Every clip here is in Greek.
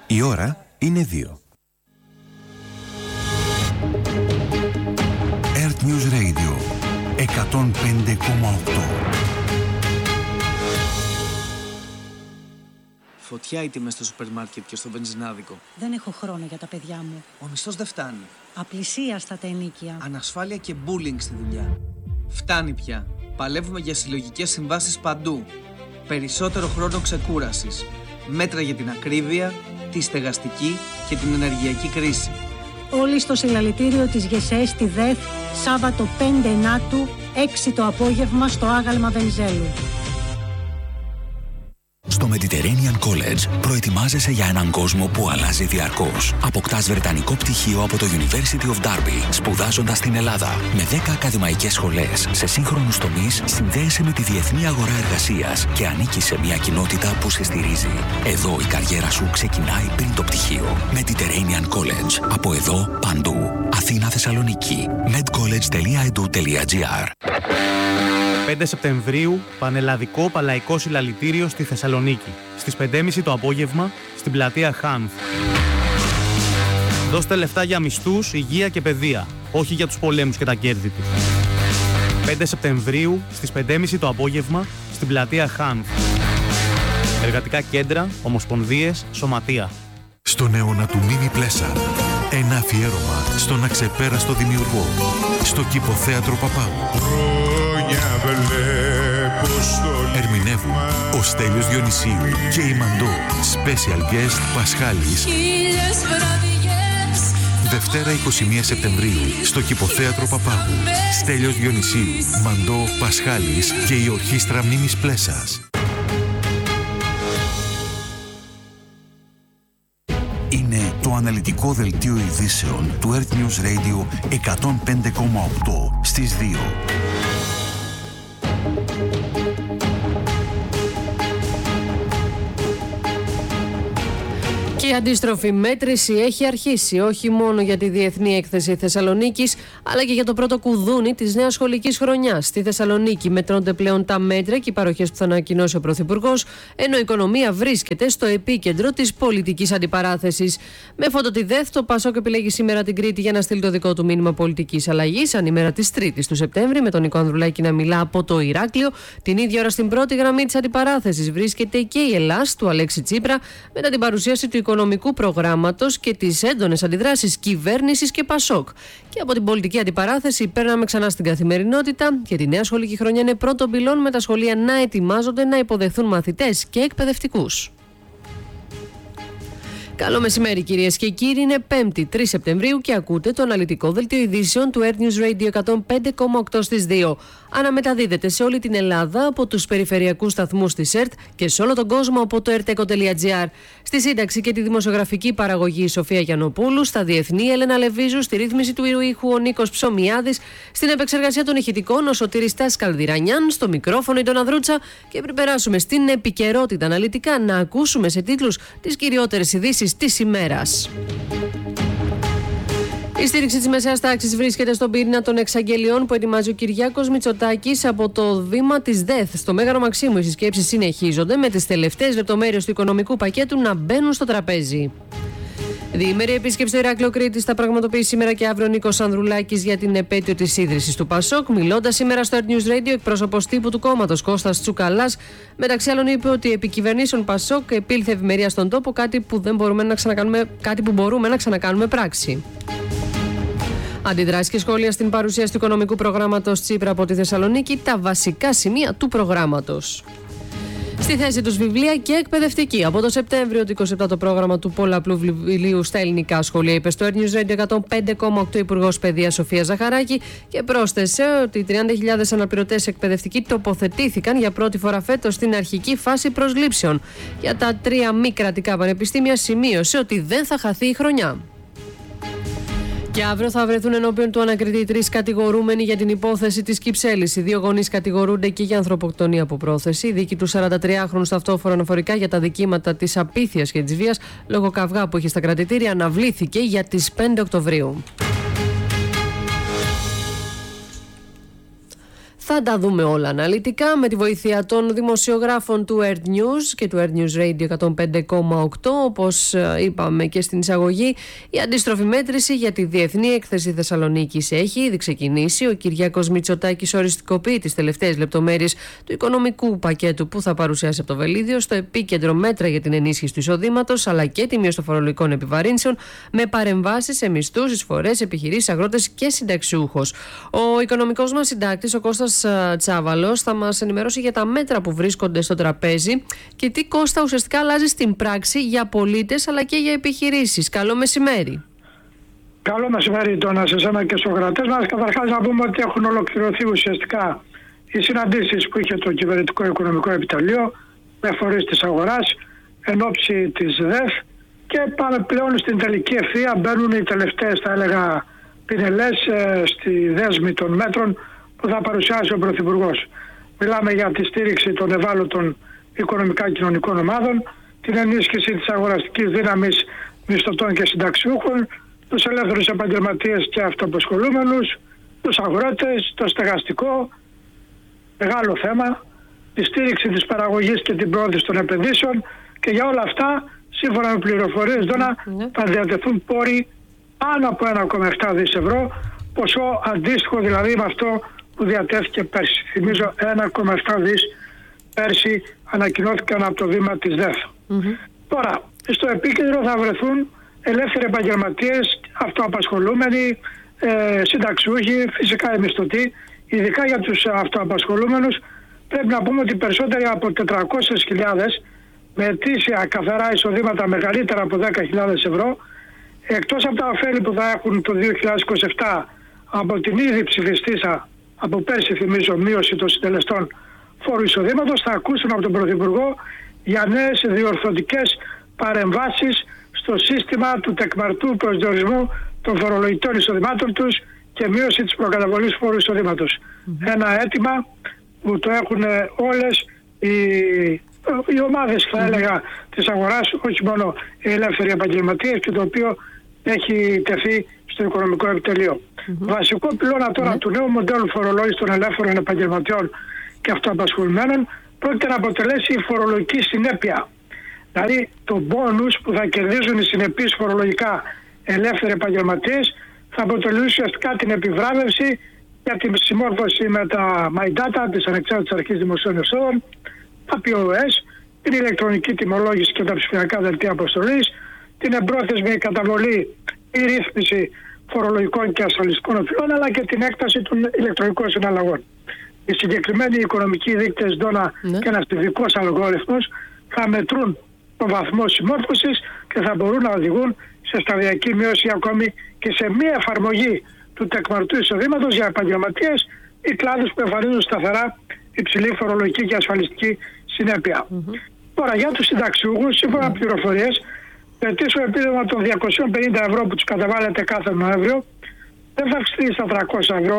Η ώρα είναι 2. Earth News Radio 105,8. Φωτιά οι τιμές στο σούπερ μάρκετ και στο βενζινάδικο. Δεν έχω χρόνο για τα παιδιά μου. Ο μισθός δεν φτάνει. Απλησίαστα τα ενοίκια. Ανασφάλεια και bullying στη δουλειά. Φτάνει πια. Παλεύουμε για συλλογικές συμβάσεις παντού. Περισσότερο χρόνο ξεκούρασης. Μέτρα για την ακρίβεια, τη στεγαστική και την ενεργειακή κρίση. Όλοι στο συλλαλητήριο της ΓΕΣΕ στη ΔΕΘ, Σάββατο 5 Ενάτου, 6 το απόγευμα στο άγαλμα Βενιζέλου. Στο Mediterranean College προετοιμάζεσαι για έναν κόσμο που αλλάζει διαρκώς. Αποκτάς βρετανικό πτυχίο από το University of Derby, σπουδάζοντας στην Ελλάδα. Με 10 ακαδημαϊκές σχολές σε σύγχρονους τομείς, συνδέεσαι με τη διεθνή αγορά εργασίας και ανήκεις σε μια κοινότητα που σε στηρίζει. Εδώ η καριέρα σου ξεκινάει πριν το πτυχίο. Mediterranean College. Από εδώ, παντού. Αθήνα, Θεσσαλονίκη. medcollege.edu.gr. 5 Σεπτεμβρίου, πανελλαδικό παλαϊκό συλλαλητήριο στη Θεσσαλονίκη. Στις 5.30 το απόγευμα, στην πλατεία Χάνθ. Δώστε λεφτά για μισθούς, υγεία και παιδεία, όχι για τους πολέμους και τα κέρδη του. 5 Σεπτεμβρίου, στις 5.30 το απόγευμα, στην πλατεία Χάνθ. Εργατικά κέντρα, ομοσπονδίες, σωματεία. Στον αιώνα του Μίμη Πλέσαρ, ένα αφιέρωμα στον αξεπέραστο δημιουργό, στο Κηποθέατρο Παπάγου. Ερμηνεύουν ο Στέλιος Διονυσίου και η Μαντώ. Special guest Πασχάλης. Δευτέρα 21 Σεπτεμβρίου στο Κηποθέατρο Παπάγου. Στέλιος Διονυσίου, Μαντώ, Πασχάλης και η Ορχήστρα Μίμης Πλέσας. Είναι το αναλυτικό δελτίο ειδήσεων του Earth News Radio 105,8 στις 2. Η αντίστροφη μέτρηση έχει αρχίσει όχι μόνο για τη Διεθνή Έκθεση Θεσσαλονίκης, αλλά και για το πρώτο κουδούνι της νέας σχολικής χρονιάς. Στη Θεσσαλονίκη μετρώνται πλέον τα μέτρα και οι παροχές που θα ανακοινώσει ο Πρωθυπουργός, ενώ η οικονομία βρίσκεται στο επίκεντρο της πολιτικής αντιπαράθεσης. Με φόντο τη ΔΕΘ, το ΠΑΣΟΚ επιλέγει σήμερα την Κρήτη για να στείλει το δικό του μήνυμα πολιτικής αλλαγής, ανήμερα της 3ης του Σεπτέμβρη, με τον Νικό Ανδρουλάκη να μιλά από το Ηράκλειο. Την ίδια ώρα στην πρώτη γραμμή της αντιπαράθεσης βρίσκεται και η Ελλάς του Αλέξη Τσίπρα, μετά την παρουσίαση του οικονομικού προγράμματος και τις έντονες αντιδράσεις κυβέρνησης και ΠΑΣΟΚ. Και από την πολιτική αντιπαράθεση παίρναμε ξανά στην καθημερινότητα και τη νέα σχολική χρονιά είναι πρώτο πυλών, με τα σχολεία να ετοιμάζονται να υποδεχθούν μαθητές και εκπαιδευτικούς. Καλό μεσημέρι κυρίες και κύριοι, είναι 5η 3 Σεπτεμβρίου και ακούτε το αναλυτικό δελτίο ειδήσεων του Earth News Radio 105,8 στις 2. Αναμεταδίδεται σε όλη την Ελλάδα από τους περιφερειακούς σταθμούς της ΕΡΤ και σε όλο τον κόσμο από το erteco.gr. Στη σύνταξη και τη δημοσιογραφική παραγωγή η Σοφία Γιαννοπούλου, στα διεθνή Έλενα Λεβίζου, στη ρύθμιση του ήχου ο Νίκος Ψωμιάδης, στην επεξεργασία των ηχητικών ο Σωτήρης Καλδηρανιάν, στο μικρόφωνο η Ντόνα Δρούτσα. Και πριν περάσουμε στην επικαιρότητα αναλυτικά, να ακούσουμε σε τίτλους τις κυριότερες ειδήσεις της ημέρας. Η στήριξη της μεσαίας τάξης βρίσκεται στον πυρήνα των εξαγγελιών που ετοιμάζει ο Κυριάκος Μητσοτάκης από το βήμα της ΔΕΘ. Στο Μέγαρο Μαξίμου οι συσκέψεις συνεχίζονται, με τις τελευταίες λεπτομέρειες του οικονομικού πακέτου να μπαίνουν στο τραπέζι. Διήμερη επίσκεψη στο Ηράκλειο Κρήτης θα πραγματοποιήσει σήμερα και αύριο ο Νίκος Ανδρουλάκης για την επέτειο της ίδρυσης του ΠΑΣΟΚ. Μιλώντας σήμερα στο Earth News Radio, εκπρόσωπος τύπου του κόμματος Κώστας Τσουκαλάς, μεταξύ άλλων είπε ότι επί κυβερνήσεων ΠΑΣΟΚ επήλθε ευημερία στον τόπο, κάτι που μπορούμε να ξανακάνουμε πράξη. Αντιδράσεις και σχόλια στην παρουσίαση του οικονομικού προγράμματος Τσίπρα από τη Θεσσαλονίκη, τα βασικά σημεία του προγράμματος. Στη θέση τους βιβλία και εκπαιδευτική. Από το Σεπτέμβριο του 27 το πρόγραμμα του πολλαπλού βιβλίου στα ελληνικά σχολεία, είπε στο Earth News Radio 105,8 Υπουργός Παιδείας Σοφία Ζαχαράκη και πρόσθεσε ότι 30.000 αναπληρωτές εκπαιδευτικοί τοποθετήθηκαν για πρώτη φορά φέτος στην αρχική φάση προσλήψεων. Για τα 3 μη κρατικά πανεπιστήμια σημείωσε ότι δεν θα χαθεί η χρονιά. Και αύριο θα βρεθούν ενώπιον του ανακριτή 3 κατηγορούμενοι για την υπόθεση της Κυψέλης. Οι 2 γονείς κατηγορούνται και για ανθρωποκτονία από πρόθεση. Η δίκη του 43χρονου ταυτόφορα αναφορικά για τα δικήματα της απίθειας και της βίας λόγω καυγά που είχε στα κρατητήρια αναβλήθηκε για τις 5 Οκτωβρίου. Θα τα δούμε όλα αναλυτικά με τη βοήθεια των δημοσιογράφων του Earth News και του Earth News Radio 105,8. Όπως είπαμε και στην εισαγωγή, η αντίστροφη μέτρηση για τη Διεθνή Έκθεση Θεσσαλονίκης έχει ήδη ξεκινήσει. Ο Κυριάκος Μητσοτάκης οριστικοποιεί τις τελευταίες λεπτομέρειες του οικονομικού πακέτου που θα παρουσιάσει από το Βελίδιο. Στο επίκεντρο μέτρα για την ενίσχυση του εισοδήματος αλλά και τη μείωση των φορολογικών επιβαρύνσεων με παρεμβάσεις σε μισθούς, εισφορές, επιχειρήσεις, αγρότες και συνταξιούχους. Ο οικονομικός μας συντάκτης, ο Κώστας Τσάβαλος, θα μας ενημερώσει για τα μέτρα που βρίσκονται στο τραπέζι και τι, Κώστα, ουσιαστικά αλλάζει στην πράξη για πολίτες αλλά και για επιχειρήσεις. Καλό μεσημέρι. Καλό μεσημέρι σε εσένα και στους κρατές μας. Καταρχάς να πούμε ότι έχουν ολοκληρωθεί ουσιαστικά οι συναντήσεις που είχε το Κυβερνητικό Οικονομικό Επιτελείο με φορείς της αγοράς εν ώψη της ΔΕΘ και πάμε πλέον στην τελική ευθεία. Μπαίνουν οι τελευταίες, θα έλεγα, πινελές στη δέσμη των μέτρων που θα παρουσιάσει ο Πρωθυπουργός. Μιλάμε για τη στήριξη των ευάλωτων οικονομικά κοινωνικών ομάδων, την ενίσχυση της αγοραστικής δύναμης μισθωτών και συνταξιούχων, τους ελεύθερους επαγγελματίες και αυτοαπασχολούμενους, τους αγρότες, το στεγαστικό, μεγάλο θέμα, τη στήριξη της παραγωγής και την πρόθεση των επενδύσεων, και για όλα αυτά, σύμφωνα με πληροφορίες, θα διατεθούν πόροι πάνω από 1,7 δις ευρώ, ποσό αντίστοιχο δηλαδή με αυτό που διατέθηκε πέρσι. Θυμίζω 1,7 δις πέρσι ανακοινώθηκαν από το βήμα της ΔΕΘ. Τώρα, στο επίκεντρο θα βρεθούν ελεύθεροι επαγγελματίες, αυτοαπασχολούμενοι, συνταξιούχοι, φυσικά οι μισθωτοί. Ειδικά για τους αυτοαπασχολούμενους πρέπει να πούμε ότι περισσότεροι από 400.000 με ετήσια καθαρά εισοδήματα μεγαλύτερα από 10.000 ευρώ, εκτός από τα ωφέλη που θα έχουν το 2027 από την ήδη ψηφιστήσα από πέρσι, θυμίζω, μείωση των συντελεστών φόρου εισοδήματος, θα ακούσουν από τον Πρωθυπουργό για νέες διορθωτικές παρεμβάσεις στο σύστημα του τεκμαρτού προσδιορισμού των φορολογικών εισοδημάτων τους και μείωση της προκαταβολής φόρου εισοδήματος. Ένα αίτημα που το έχουν όλες οι ομάδες, θα έλεγα, της αγοράς, όχι μόνο οι ελεύθεροι επαγγελματίες, και το οποίο έχει τεθεί στο Οικονομικό Επιτελείο. Βασικό πυλώνα τώρα του νέου μοντέλου φορολόγησης των ελεύθερων επαγγελματιών και αυτοαπασχολουμένων πρόκειται να αποτελέσει η φορολογική συνέπεια. Δηλαδή το μπόνους που θα κερδίζουν οι συνεπείς φορολογικά ελεύθεροι επαγγελματίες θα αποτελούν ουσιαστικά την επιβράβευση για τη συμμόρφωση με τα My Data της Ανεξάρτητης Αρχής Δημοσίων Εσόδων, τα POS, την ηλεκτρονική τιμολόγηση και τα ψηφιακά δελτία αποστολής, την εμπρόθεσμη καταβολή ή ρύθμιση φορολογικών και ασφαλιστικών οφειλών, αλλά και την έκταση των ηλεκτρονικών συναλλαγών. Οι συγκεκριμένοι οικονομικοί δείκτες και ένας ειδικός αλγόριθμος θα μετρούν τον βαθμό συμμόρφωσης και θα μπορούν να οδηγούν σε σταδιακή μείωση ακόμη και σε μία εφαρμογή του τεκμαρτού εισοδήματος για επαγγελματίες ή κλάδους που εμφανίζουν σταθερά υψηλή φορολογική και ασφαλιστική συνέπεια. Τώρα για τους συνταξιούχους, σύμφωνα με πληροφορίες, το ετήσιο επίδομα των 250 ευρώ που τους καταβάλλεται κάθε Νοέμβριο δεν θα αυξηθεί στα 300 ευρώ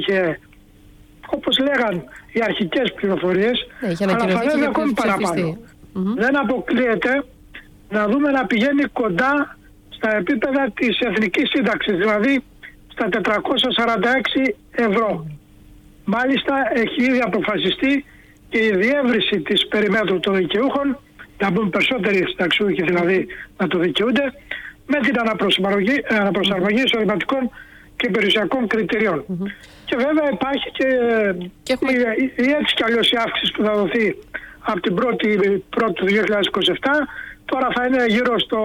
όπως λέγαν οι αρχικές πληροφορίες, αλλά θα ανέβει ακόμη παραπάνω. Δεν αποκλείεται να δούμε να πηγαίνει κοντά στα επίπεδα της εθνικής σύνταξης, δηλαδή στα 446 ευρώ. Μάλιστα έχει ήδη αποφασιστεί και η διεύρυνση της περιμέτρου των δικαιούχων, να μπουν περισσότεροι συνταξιούχοι δηλαδή να το δικαιούνται, με την αναπροσαρμογή εισοδηματικών και περιουσιακών κριτηριών. Και βέβαια υπάρχει και η έτσι κι αλλιώς η αύξηση που θα δοθεί από την 1η του 2027. Τώρα θα είναι γύρω στο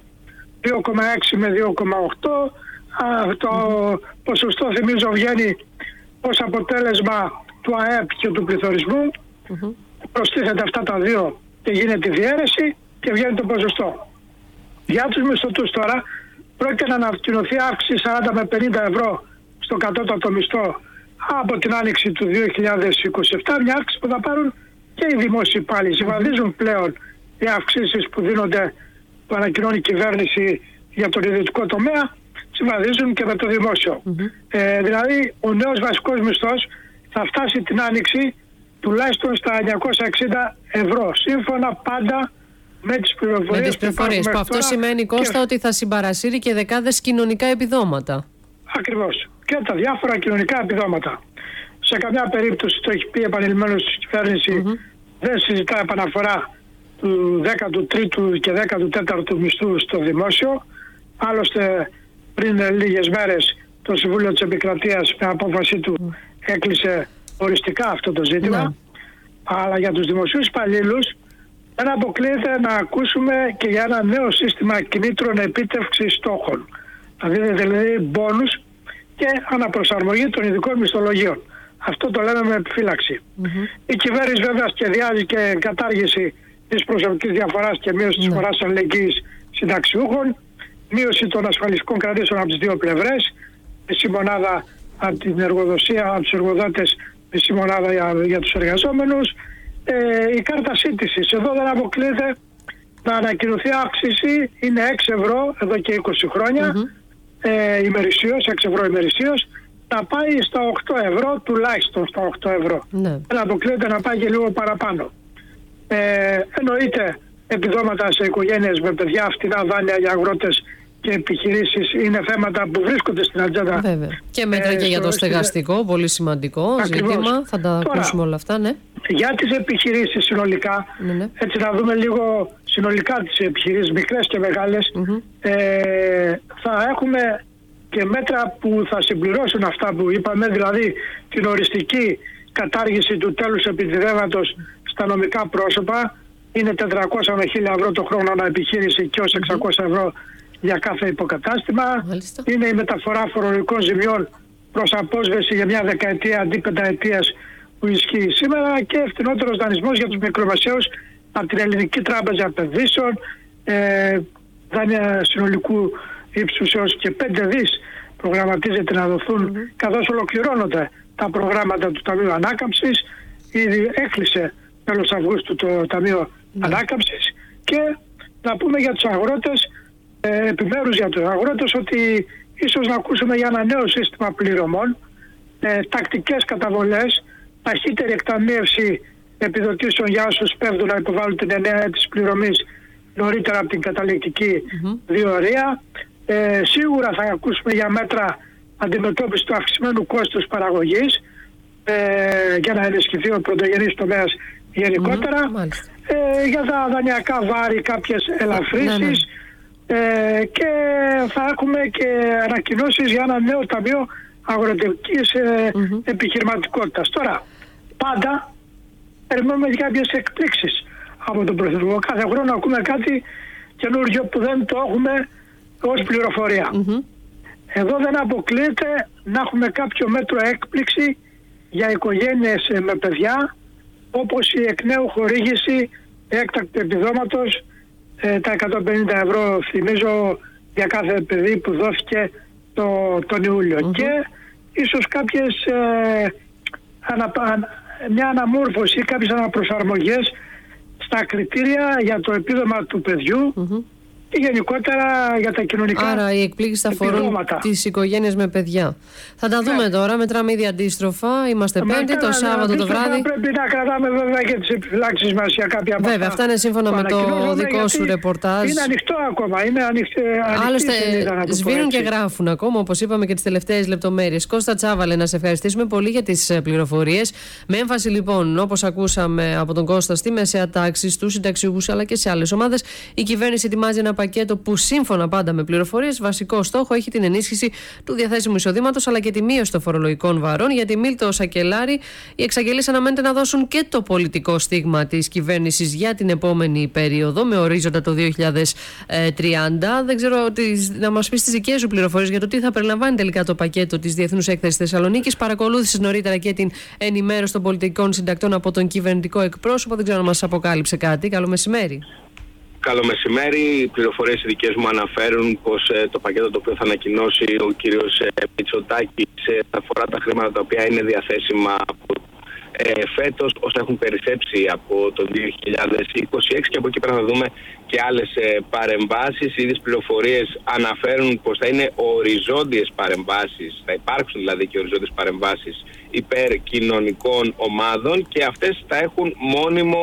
2,6 με 2,8. Το ποσοστό, θυμίζω, βγαίνει ως αποτέλεσμα του ΑΕΠ και του πληθωρισμού. Προστίθεται αυτά τα δύο και γίνεται η διαίρεση και βγαίνει το ποσοστό. Για τους μισθωτούς τώρα πρόκειται να ανακοινωθεί αύξηση 40 με 50 ευρώ στο κατώτατο μισθό από την άνοιξη του 2027, μια αύξηση που θα πάρουν και οι δημόσιοι υπάλληλοι. Συμβαδίζουν πλέον οι αυξήσεις που δίνονται, που ανακοινώνει η κυβέρνηση για τον ιδιωτικό τομέα, συμβαδίζουν και με το δημόσιο. Δηλαδή ο νέος βασικός μισθός θα φτάσει την άνοιξη τουλάχιστον στα 960 ευρώ, σύμφωνα πάντα με τις πληροφορίες που αυτό σημαίνει, Κώστα, ότι θα συμπαρασύρει και δεκάδες κοινωνικά επιδόματα. Ακριβώς. Και τα διάφορα κοινωνικά επιδόματα. Σε καμιά περίπτωση, το έχει πει επανειλημμένως η κυβέρνηση, δεν συζητά επαναφορά του 13ου και 14ου μισθού στο δημόσιο. Άλλωστε πριν λίγες μέρες το Συμβούλιο της Επικρατείας με απόφαση του έκλεισε οριστικά αυτό το ζήτημα. Αλλά για τους δημοσίους υπαλλήλους δεν αποκλείεται να ακούσουμε και για ένα νέο σύστημα κινήτρων επίτευξης στόχων. Δηλαδή μπόνους και αναπροσαρμογή των ειδικών μισθολογίων. Αυτό το λέμε με επιφύλαξη. Η κυβέρνηση βέβαια σχεδιάζει και κατάργηση της προσωπικής διαφοράς και μείωση της φοράς αλληλεγγύης συνταξιούχων, μείωση των ασφαλιστικών κρατήσεων από τις δύο πλευρές, μισή μονάδα από την εργοδοσία, από τους εργοδότες, μισή μονάδα για τους εργαζόμενους. Η κάρτα σύντησης, εδώ δεν αποκλείεται να ανακοινωθεί αύξηση, είναι 6 ευρώ εδώ και 20 χρόνια ημερησίως, 6 ευρώ ημερησίως, να πάει στα 8 ευρώ, τουλάχιστον στα 8 ευρώ. Δεν αποκλείεται να πάει και λίγο παραπάνω. Εννοείται επιδόματα σε οικογένειες με παιδιά, φτηνά δάνεια για αγρότες και επιχειρήσεις είναι θέματα που βρίσκονται στην ατζέντα. Βέβαια. Και μέτρα και για το στεγαστικό, πολύ σημαντικό ζήτημα. Θα τα ακούσουμε όλα αυτά, ναι. Για τις επιχειρήσεις συνολικά, έτσι να δούμε λίγο συνολικά τις επιχειρήσεις, μικρές και μεγάλες, θα έχουμε και μέτρα που θα συμπληρώσουν αυτά που είπαμε, δηλαδή την οριστική κατάργηση του τέλους επιδιδέματος στα νομικά πρόσωπα. Είναι 400 με 1000 ευρώ το χρόνο ανά επιχείρηση και ως 600 ευρώ για κάθε υποκατάστημα. Είναι η μεταφορά φορολογικών ζημιών προς απόσβεση για μια δεκαετία αντί πενταετίας που ισχύει σήμερα και φθηνότερος δανεισμός για τους μικρομεσαίους από την Ελληνική Τράπεζα Επενδύσεων, δάνεια συνολικού ύψους έως και 5 δις προγραμματίζεται να δοθούν καθώς ολοκληρώνονται τα προγράμματα του Ταμείου Ανάκαμψης. Ήδη έκλεισε τέλος Αυγούστου το Ταμείο Ανάκαμψης. Και να πούμε για τους αγρότες, επιμέρους για τους αγρότες, ότι ίσως να ακούσουμε για ένα νέο σύστημα πληρωμών, τακτικές καταβολές, ταχύτερη εκταμείευση επιδοτήσεων για όσους πέφτουν να υποβάλουν την 9 έτης πληρωμής νωρίτερα από την καταληκτική διορία. Σίγουρα θα ακούσουμε για μέτρα αντιμετώπιση του αυξημένου κόστους παραγωγής για να ενισχυθεί ο πρωτογενής τομέας γενικότερα. Για τα δανειακά βάρη κάποιες ελαφρύσεις και θα έχουμε και ανακοινώσεις για ένα νέο ταμείο αγροτικής επιχειρηματικότητας. Τώρα, πάντα περιμένουμε κάποιες εκπλήξεις από τον Πρωθυπουργό. Κάθε χρόνο ακούμε κάτι καινούργιο που δεν το έχουμε ως πληροφορία. Εδώ δεν αποκλείεται να έχουμε κάποιο μέτρο έκπληξη για οικογένειες με παιδιά, όπως η εκ νέου χορήγηση έκτακτου επιδόματος, τα 150 ευρώ θυμίζω για κάθε παιδί που δόθηκε τον Ιούλιο. Και ίσως κάποιες μια αναμόρφωση, κάποιες αναπροσαρμογές στα κριτήρια για το επίδομα του παιδιού και γενικότερα για τα κοινωνικά. Άρα οι εκπλήξεις θα αφορούν τις οικογένειες με παιδιά. Θα τα δούμε τώρα, μετράμε ήδη αντίστροφα. Είμαστε Πέμπτη, το Σάββατο το βράδυ. Πρέπει να κρατάμε βέβαια και τις επιφυλάξεις μας για κάποια από βέβαια, αυτά είναι σύμφωνα με το δικό σου ρεπορτάζ. Είναι ανοιχτό ακόμα. Είναι ανοιχτή. Άλλωστε, σβήνουν και γράφουν ακόμα, όπως είπαμε, και τις τελευταίες λεπτομέρειες. Κώστα Τσάβαλε, να σε ευχαριστήσουμε πολύ για τις πληροφορίες. Με έμφαση λοιπόν, όπως ακούσαμε από τον Κώστα, στη μεσαία τάξη, στους συνταξιούχους αλλά και σε άλλες ομάδες, η κυβέρνηση ετοιμάζει ένα πακέτο που σύμφωνα πάντα με πληροφορίες, βασικό στόχο έχει την ενίσχυση του διαθέσιμου εισοδήματος αλλά και τη μείωση των φορολογικών βαρών. Για τη Μίλτο Σακελάρη, οι εξαγγελίες αναμένεται να δώσουν και το πολιτικό στίγμα της κυβέρνησης για την επόμενη περίοδο, με ορίζοντα το 2030. Δεν ξέρω να μας πεις τις δικές σου πληροφορίες για το τι θα περιλαμβάνει τελικά το πακέτο της Διεθνούς Έκθεσης Θεσσαλονίκης. Παρακολούθησες νωρίτερα και την ενημέρωση των πολιτικών συντακτών από τον κυβερνητικό εκπρόσωπο. Δεν ξέρω αν μας αποκάλυψε κάτι. Καλό μεσημέρι. Καλό μεσημέρι. Οι πληροφορίες ειδικές μου αναφέρουν πως το πακέτο το οποίο θα ανακοινώσει ο κύριος Μητσοτάκης αφορά τα χρήματα τα οποία είναι διαθέσιμα από φέτος, όσα έχουν περισσέψει από το 2026, και από εκεί πέρα θα δούμε και άλλες παρεμβάσεις. Οι ίδιες πληροφορίες αναφέρουν πως θα είναι οριζόντιες παρεμβάσεις, θα υπάρξουν δηλαδή και οριζόντιες παρεμβάσεις υπέρ κοινωνικών ομάδων, και αυτές θα έχουν μόνιμο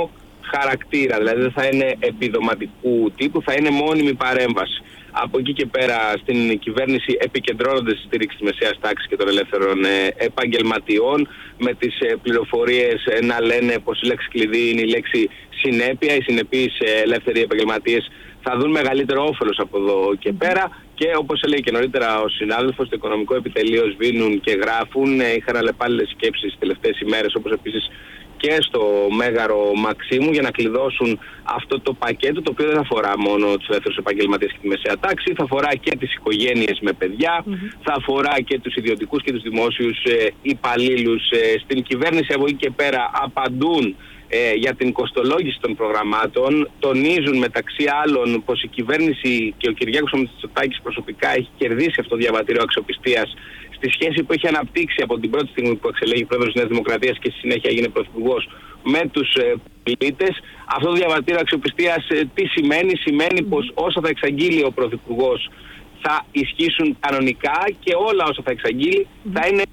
χαρακτήρα, δηλαδή δεν θα είναι επιδοματικού τύπου, θα είναι μόνιμη παρέμβαση. Από εκεί και πέρα στην κυβέρνηση επικεντρώνονται στη στήριξη της μεσαίας τάξης και των ελεύθερων επαγγελματιών, με τις πληροφορίες να λένε πως η λέξη κλειδί είναι η λέξη συνέπεια. Οι συνεπείς ελεύθεροι επαγγελματίες θα δουν μεγαλύτερο όφελος από εδώ και πέρα, και όπως έλεγε και νωρίτερα ο συνάδελφος, το οικονομικό επιτελείο σβήνουν και γράφουν. Είχαν αλλεπάλληλες σκέψεις τις τελευταίες ημέρες, όπως επίσης και στο Μέγαρο Μαξίμου, για να κλειδώσουν αυτό το πακέτο, το οποίο δεν αφορά μόνο τους ελεύθερους επαγγελματίες και τη μεσαία τάξη, θα αφορά και τις οικογένειες με παιδιά, θα αφορά και τους ιδιωτικούς και τους δημόσιους υπαλλήλους. Στην κυβέρνηση από εκεί και πέρα απαντούν για την κοστολόγηση των προγραμμάτων. Τονίζουν μεταξύ άλλων πως η κυβέρνηση και ο Κυριάκος Μητσοτάκης προσωπικά έχει κερδίσει αυτό το διαβατήριο αξιοπιστίας στη σχέση που έχει αναπτύξει από την πρώτη στιγμή που εξελέγει πρόεδρος της Νέας Δημοκρατίας και στη συνέχεια έγινε πρωθυπουργός με τους πολίτες. Αυτό το διαβατήριο αξιοπιστίας τι σημαίνει? Σημαίνει πως όσα θα εξαγγείλει ο πρωθυπουργός θα ισχύσουν κανονικά, και όλα όσα θα εξαγγείλει θα είναι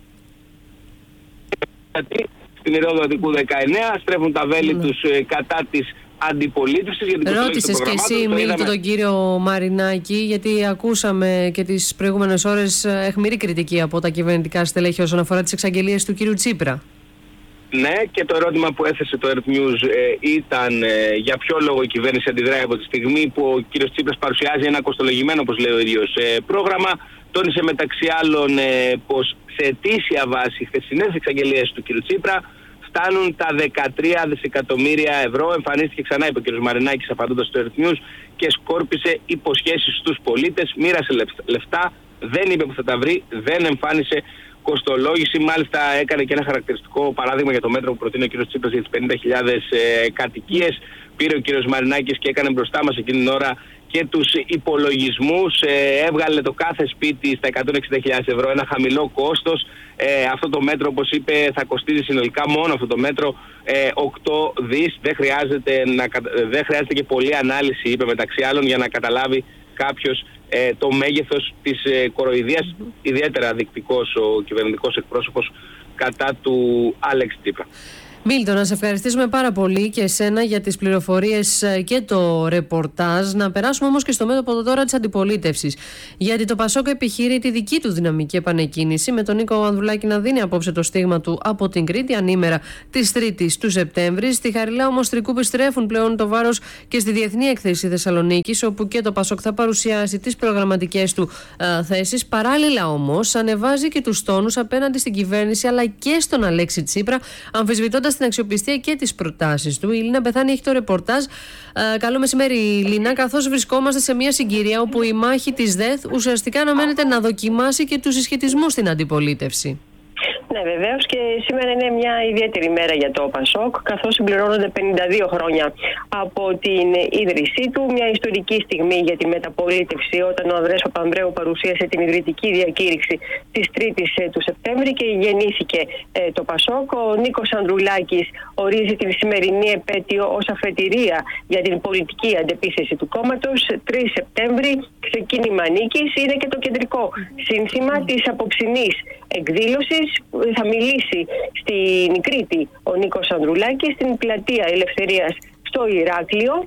στην Ηρώ του Αττικού 19, στρέφουν τα βέλη τους κατά της αντιπολίτευσης. Ρώτησες και εσύ, μίλησε τον κύριο Μαρινάκη, γιατί ακούσαμε και τις προηγούμενες ώρες αιχμηρή κριτική από τα κυβερνητικά στελέχη όσον αφορά τις εξαγγελίες του κύριου Τσίπρα. Ναι, και το ερώτημα που έθεσε το Earth News ήταν για ποιο λόγο η κυβέρνηση αντιδράει από τη στιγμή που ο κύριος Τσίπρας παρουσιάζει ένα κοστολογημένο, όπως λέει ο ίδιος, πρόγραμμα. Τόνισε μεταξύ άλλων πως σε αιτήσια βάση οι χθεσινές εξαγγελίες του κύριου Τσίπρα φτάνουν τα 13 δισεκατομμύρια ευρώ. Εμφανίστηκε ξανά, είπε ο κ. Μαρινάκης απαντώντας στο Earth News, και σκόρπισε υποσχέσεις στους πολίτες, μοίρασε λεφτά, δεν είπε που θα τα βρει, δεν εμφάνισε κοστολόγηση. Μάλιστα έκανε και ένα χαρακτηριστικό παράδειγμα για το μέτρο που προτείνει ο κ. Τσίπρας για τις 50.000 κατοικίες. Πήρε ο κ. Μαρινάκης και έκανε μπροστά μας εκείνη την ώρα και τους υπολογισμούς, έβγαλε το κάθε σπίτι στα 160.000 ευρώ, ένα χαμηλό κόστος. Αυτό το μέτρο, όπως είπε, θα κοστίζει συνολικά μόνο αυτό το μέτρο 8 δις. Δεν χρειάζεται και πολλή ανάλυση, είπε, μεταξύ άλλων, για να καταλάβει κάποιος το μέγεθος της κοροϊδίας. Ιδιαίτερα δεικτικός ο κυβερνητικός εκπρόσωπος κατά του Άλεξ Τσίπρα. Μίλτο, να σε ευχαριστήσουμε πάρα πολύ και εσένα για τις πληροφορίες και το ρεπορτάζ. Να περάσουμε όμως και στο μέτωπο τώρα της αντιπολίτευσης. Γιατί το Πασόκ επιχείρει τη δική του δυναμική επανεκκίνηση, με τον Νίκο Ανδρουλάκη να δίνει απόψε το στίγμα του από την Κρήτη, ανήμερα της 3ης του Σεπτέμβρη. Στη Χαριλάου όμως Τρικού επιστρέφουν πλέον το βάρος και στη Διεθνή Έκθεση Θεσσαλονίκης, όπου και το Πασόκ θα παρουσιάσει τις προγραμματικές του θέσεις. Παράλληλα όμως ανεβάζει και τους τόνους απέναντι στην κυβέρνηση αλλά και στον Αλέξη Τσίπρα, αμφισβητώντας την αξιοπιστία και τις προτάσεις του. Η Λίνα Μπεθάνη έχει το ρεπορτάζ. Καλό μεσημέρι, Λίνα. Καθώς βρισκόμαστε σε μια συγκυρία όπου η μάχη της ΔΕΘ ουσιαστικά αναμένεται να δοκιμάσει και τους συσχετισμούς στην αντιπολίτευση. Ναι, βεβαίως, και σήμερα είναι μια ιδιαίτερη μέρα για το Πασόκ, καθώς συμπληρώνονται 52 χρόνια από την ίδρυσή του. Μια ιστορική στιγμή για τη μεταπολίτευση, όταν ο Ανδρέας Παπανδρέου παρουσίασε την ιδρυτική διακήρυξη της 3ης του Σεπτέμβρη και γεννήθηκε το Πασόκ. Ο Νίκος Ανδρουλάκης ορίζει την σημερινή επέτειο ως αφετηρία για την πολιτική αντεπίθεση του κόμματος. 3 Σεπτέμβρη, ξεκίνημα νίκης, είναι και το κεντρικό σύνθημα της απόψινής εκδήλωσης. Θα μιλήσει στην Κρήτη ο Νίκος Ανδρουλάκης, στην πλατεία Ελευθερίας στο Ηράκλειο.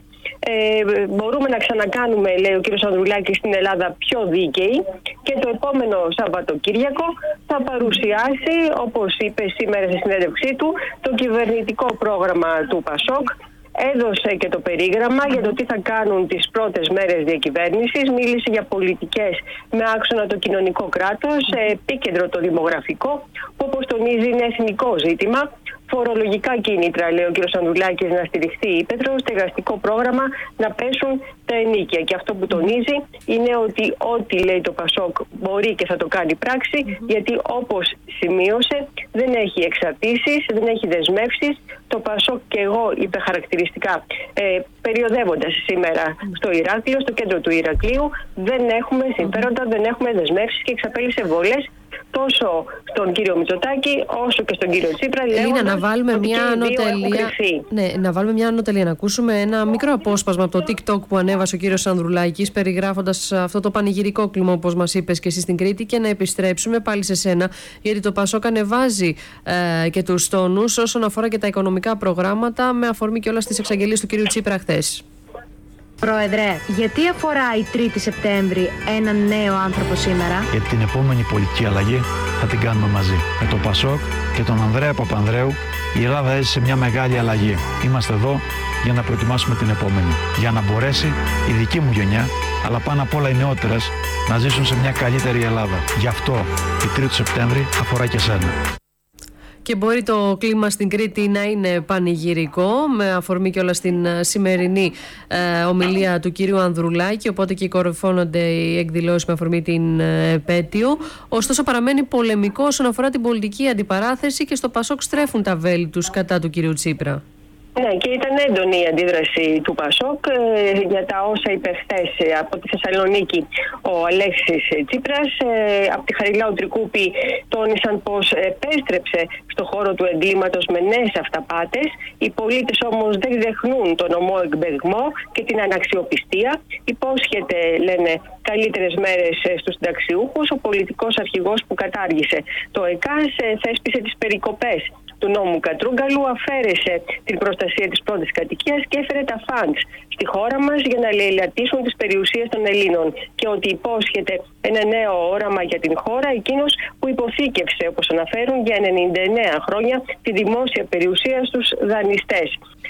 Μπορούμε να ξανακάνουμε, λέει ο κ. Ανδρουλάκης, στην Ελλάδα πιο δίκαιη, και το επόμενο Σαββατοκύριακο θα παρουσιάσει, όπως είπε σήμερα στη συνέντευξή του, το κυβερνητικό πρόγραμμα του Πασόκ. Έδωσε και το περίγραμμα για το τι θα κάνουν τις πρώτες μέρες διακυβέρνησης. Μίλησε για πολιτικές με άξονα το κοινωνικό κράτος, επίκεντρο το δημογραφικό, που όπως τονίζει είναι εθνικό ζήτημα. Φορολογικά κίνητρα, λέει ο κ. Ανδρουλάκης, να στηριχθεί η ύπαιθρο, στεγαστικό πρόγραμμα, να πέσουν τα ενίκια. Και αυτό που τονίζει είναι ότι ό,τι λέει το Πασόκ μπορεί και θα το κάνει πράξη, γιατί όπως σημείωσε δεν έχει εξαρτήσεις, δεν έχει δεσμεύσεις. Το Πασόκ, και εγώ είπε χαρακτηριστικά, περιοδεύοντας σήμερα στο Ηράκλειο, στο κέντρο του Ηρακλείου, δεν έχουμε συμφέροντα, δεν έχουμε δεσμεύσεις, και εξαπέλυσε βολές τόσο στον κύριο Μητσοτάκη όσο και στον κύριο Τσίπρα. Ελίνα, να βάλουμε μια ανωτελεία. Ναι, να βάλουμε μια ανωτελεία. Να ακούσουμε ένα μικρό απόσπασμα από το TikTok που ανέβασε ο κύριος Ανδρουλάκης, περιγράφοντας αυτό το πανηγυρικό κλίμα, όπως μας είπες και εσύ στην Κρήτη, και να επιστρέψουμε πάλι σε σένα, γιατί το Πασόκ ανεβάζει και τους τόνους όσον αφορά και τα οικονομικά προγράμματα, με αφορμή και όλα στις εξαγγελίες του κύριου Τσίπρα χθες. Πρόεδρε, γιατί αφορά η 3η Σεπτέμβρη έναν νέο άνθρωπο σήμερα? Γιατί την επόμενη πολιτική αλλαγή θα την κάνουμε μαζί. Με το Πασόκ και τον Ανδρέα Παπανδρέου η Ελλάδα έζησε μια μεγάλη αλλαγή. Είμαστε εδώ για να προετοιμάσουμε την επόμενη. Για να μπορέσει η δική μου γενιά, αλλά πάνω απ' όλα οι νεότερες, να ζήσουν σε μια καλύτερη Ελλάδα. Γι' αυτό η 3η Σεπτέμβρη αφορά και σένα. Και μπορεί το κλίμα στην Κρήτη να είναι πανηγυρικό, με αφορμή και όλα στην σημερινή ομιλία του κυρίου Ανδρουλάκη, οπότε και κορυφώνονται οι εκδηλώσεις με αφορμή την επέτειο. Ωστόσο παραμένει πολεμικό όσον αφορά την πολιτική αντιπαράθεση και στο Πασόκ στρέφουν τα βέλη τους κατά του κυρίου Τσίπρα. Ναι, και ήταν έντονη η αντίδραση του Πασόκ για τα όσα είπε χθες από τη Θεσσαλονίκη ο Αλέξης Τσίπρας. Από τη Χαριλάου Τρικούπη τόνισαν πως επέστρεψε στο χώρο του εγκλήματος με νέες αυταπάτες. Οι πολίτες όμως δεν δεχνούν τον ομό εκμπεγμό και την αναξιοπιστία. Υπόσχεται, λένε, καλύτερες μέρες στους συνταξιούχους. Ο πολιτικός αρχηγός που κατάργησε το ΕΚΑΣ θέσπισε τις περικοπές του νόμου Κατρούγκαλου, αφαίρεσε την προστασία της πρώτης κατοικίας και έφερε τα φαντς στη χώρα μας για να λαιλατίσουν τις περιουσίες των Ελλήνων, και ότι υπόσχεται ένα νέο όραμα για την χώρα, εκείνος που υποθήκευσε, όπως αναφέρουν, για 99 χρόνια τη δημόσια περιουσία στους δανειστές.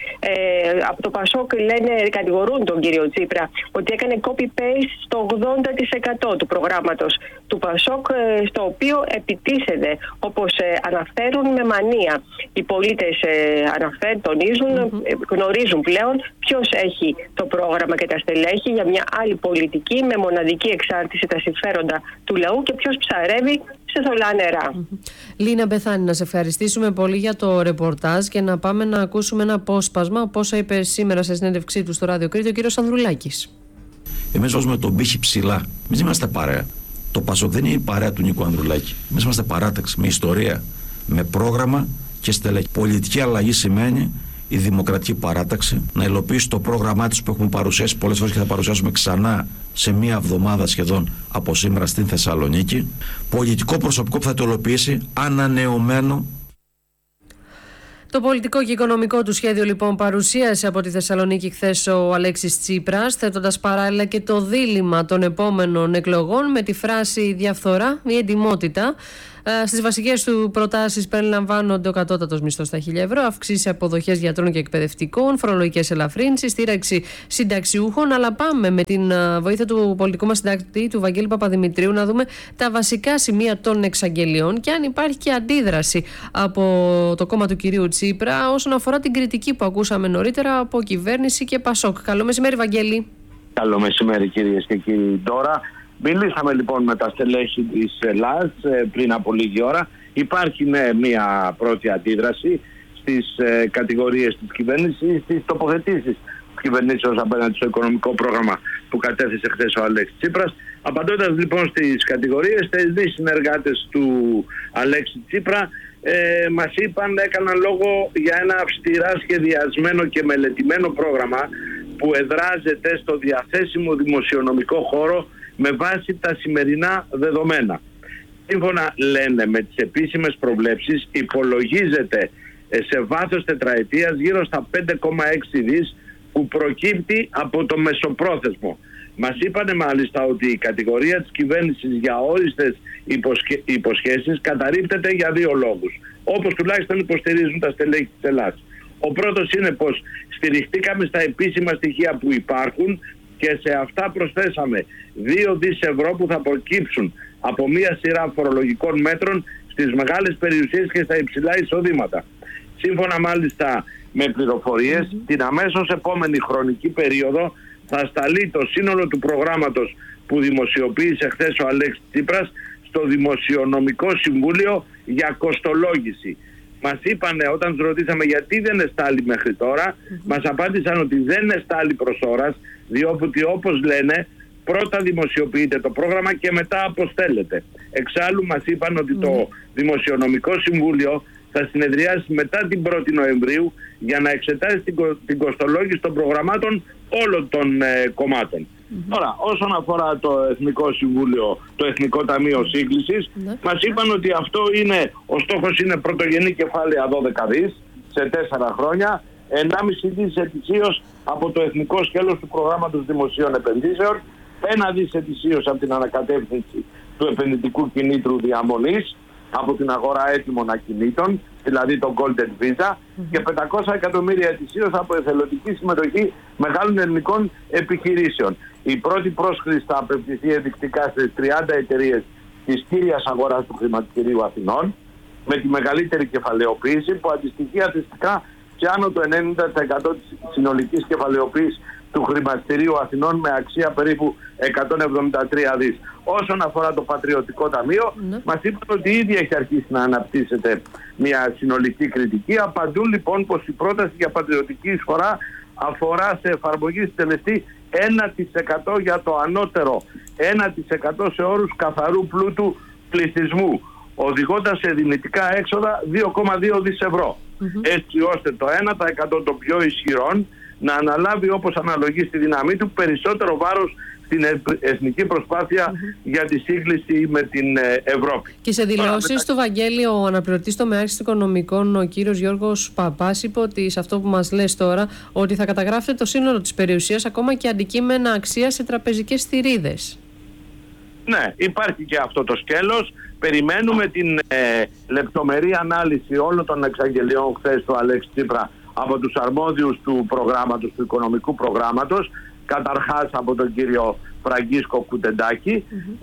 Από το Πασόκ, λένε, κατηγορούν τον κύριο Τσίπρα ότι έκανε copy-paste στο 80% του προγράμματος του Πασόκ, στο οποίο επιτίθεται, όπως αναφέρουν, με μανία. Οι πολίτες τονίζουν, γνωρίζουν πλέον ποιος έχει το πρόγραμμα και τα στελέχη για μια άλλη πολιτική με μοναδική εξάρτηση τα συμφέροντα του λαού και ποιος ψαρεύει σε θολά νερά. Λίνα Μπεθάνη, να σε ευχαριστήσουμε πολύ για το ρεπορτάζ και να πάμε να ακούσουμε ένα απόσπασμα από όσα είπε σήμερα σε συνέντευξή του στο Ράδιο Κρήτη ο κύριος Ανδρουλάκης. Εμείς βάζουμε τον πύχη ψηλά. Εμείς είμαστε παρέα. Το Πασόκ δεν είναι η παρέα του Νίκου Ανδρουλάκη. Εμείς είμαστε παράταξη με ιστορία, με πρόγραμμα και στελέχη. Πολιτική αλλαγή σημαίνει η Δημοκρατική Παράταξη να υλοποιήσει το πρόγραμμά της που έχουμε παρουσιάσει πολλές φορές και θα παρουσιάσουμε ξανά σε μία εβδομάδα σχεδόν από σήμερα στην Θεσσαλονίκη. Πολιτικό προσωπικό που θα το υλοποιήσει ανανεωμένο. Το πολιτικό και οικονομικό του σχέδιο λοιπόν παρουσίασε από τη Θεσσαλονίκη χθες ο Αλέξης Τσίπρας, θέτοντας παράλληλα και το δίλημμα των επόμενων εκλογών με τη φράση διαφθορά ή εντιμότητα. Στις βασικές του προτάσεις περιλαμβάνονται ο κατώτατος μισθός στα 1.000 ευρώ, αυξήσεις αποδοχές γιατρών και εκπαιδευτικών, φορολογικές ελαφρύνσεις, στήραξη συνταξιούχων. Αλλά πάμε με την βοήθεια του πολιτικού μας συντακτή, του Βαγγέλη Παπαδημητρίου, να δούμε τα βασικά σημεία των εξαγγελιών και αν υπάρχει και αντίδραση από το κόμμα του κυρίου Τσίπρα όσον αφορά την κριτική που ακούσαμε νωρίτερα από κυβέρνηση και Πασόκ. Καλό μεσημέρι, Βαγγέλη. Καλό μεσημέρι, κυρίες και κύριοι. Τώρα μιλήσαμε λοιπόν με τα στελέχη της ΕΛΑΣ πριν από λίγη ώρα. Υπάρχει μια πρώτη αντίδραση στις κατηγορίες της κυβέρνησης, στις τοποθετήσεις της κυβερνήσεως απέναντι στο οικονομικό πρόγραμμα που κατέθεσε χθες ο Αλέξης Τσίπρας. Απαντώντας λοιπόν στις κατηγορίες, οι συνεργάτες του Αλέξη Τσίπρα μας έκαναν λόγο για ένα αυστηρά σχεδιασμένο και μελετημένο πρόγραμμα που εδράζεται στο διαθέσιμο δημοσιονομικό χώρο με βάση τα σημερινά δεδομένα. Σύμφωνα, λένε, με τις επίσημες προβλέψεις, υπολογίζεται σε βάθος τετραετίας γύρω στα 5,6 δις που προκύπτει από το μεσοπρόθεσμο. Μας είπανε μάλιστα ότι η κατηγορία της κυβέρνησης για όριστες υποσχέσεις καταρρίπτεται για δύο λόγους, όπως τουλάχιστον υποστηρίζουν τα στελέχη της Ελλάδας. Ο πρώτος είναι πως στηριχτήκαμε στα επίσημα στοιχεία που υπάρχουν και σε αυτά προσθέσαμε 2 δις ευρώ που θα προκύψουν από μία σειρά φορολογικών μέτρων στις μεγάλες περιουσίες και στα υψηλά εισοδήματα. Σύμφωνα μάλιστα με πληροφορίες, την αμέσως επόμενη χρονική περίοδο θα σταλεί το σύνολο του προγράμματος που δημοσιοποίησε χθες ο Αλέξης Τσίπρας στο Δημοσιονομικό Συμβούλιο για κοστολόγηση. Μας είπανε, όταν τους ρωτήσαμε γιατί δεν εστάλει μέχρι τώρα, μας απάντησαν ότι δεν εστάλει προς ώρας, διότι όπως λένε πρώτα δημοσιοποιείται το πρόγραμμα και μετά αποστέλλεται. Εξάλλου μας είπαν ότι το Δημοσιονομικό Συμβούλιο θα συνεδριάσει μετά την 1η Νοεμβρίου για να εξετάσει την κοστολόγηση των προγραμμάτων όλων των κομμάτων. Τώρα, όσον αφορά το Εθνικό Συμβούλιο, το Εθνικό Ταμείο Σύγκλησης, μας είπαν ότι ο στόχος είναι πρωτογενή κεφάλαια 12 δις σε 4 χρόνια, 1,5 δις ετησίως από το Εθνικό Σκέλος του Προγράμματος Δημοσίων Επενδύσεων, 1 δις ετησίως από την ανακατεύθυνση του επενδυτικού κινήτρου διαμονής, από την αγορά έτοιμων ακινήτων, δηλαδή το Golden Visa, και 500 εκατομμύρια ετησίως από εθελοντική συμμετοχή μεγάλων ελληνικών επιχειρήσεων. Η πρώτη πρόσκληση θα απευθυνθεί ενδεικτικά στις 30 εταιρείες της κύριας αγοράς του χρηματιστηρίου Αθηνών, με τη μεγαλύτερη κεφαλαιοποίηση που αντιστοιχεί αθιστικά σε άνω το 90% της συνολικής κεφαλαιοποίησης του χρηματιστηρίου Αθηνών, με αξία περίπου 173 δις. Όσον αφορά το Πατριωτικό Ταμείο, μας είπαν ότι ήδη έχει αρχίσει να αναπτύσσεται μια συνολική κριτική. Απαντούν λοιπόν πως η πρόταση για πατριωτική εισφορά αφορά σε εφαρμογή συντελεστή 1% για το ανώτερο, 1% σε όρους καθαρού πλούτου πληθυσμού, οδηγώντας σε δυνητικά έξοδα 2,2 δις ευρώ. Έτσι ώστε το 1% των πιο ισχυρών να αναλάβει, όπως αναλογεί στη δύναμή του, περισσότερο βάρος στην εθνική προσπάθεια για τη σύγκληση με την Ευρώπη. Και σε δηλώσεις του Βαγγέλη, ο αναπληρωτής τομεάρχης οικονομικών, ο κύριος Γιώργος Παπάς, είπε ότι σε αυτό που μας λες τώρα, ότι θα καταγράφεται το σύνολο της περιουσίας, ακόμα και αντικείμενα αξίας σε τραπεζικές θηρίδες. Ναι, υπάρχει και αυτό το σκέλος. Περιμένουμε την λεπτομερή ανάλυση όλων των εξαγγελιών χθες του Αλέξη Τσίπρα από τους αρμόδιους του προγράμματος, του οικονομικού προγράμματος, καταρχάς από τον κύριο Φραγκίσκο Κουτεντάκη,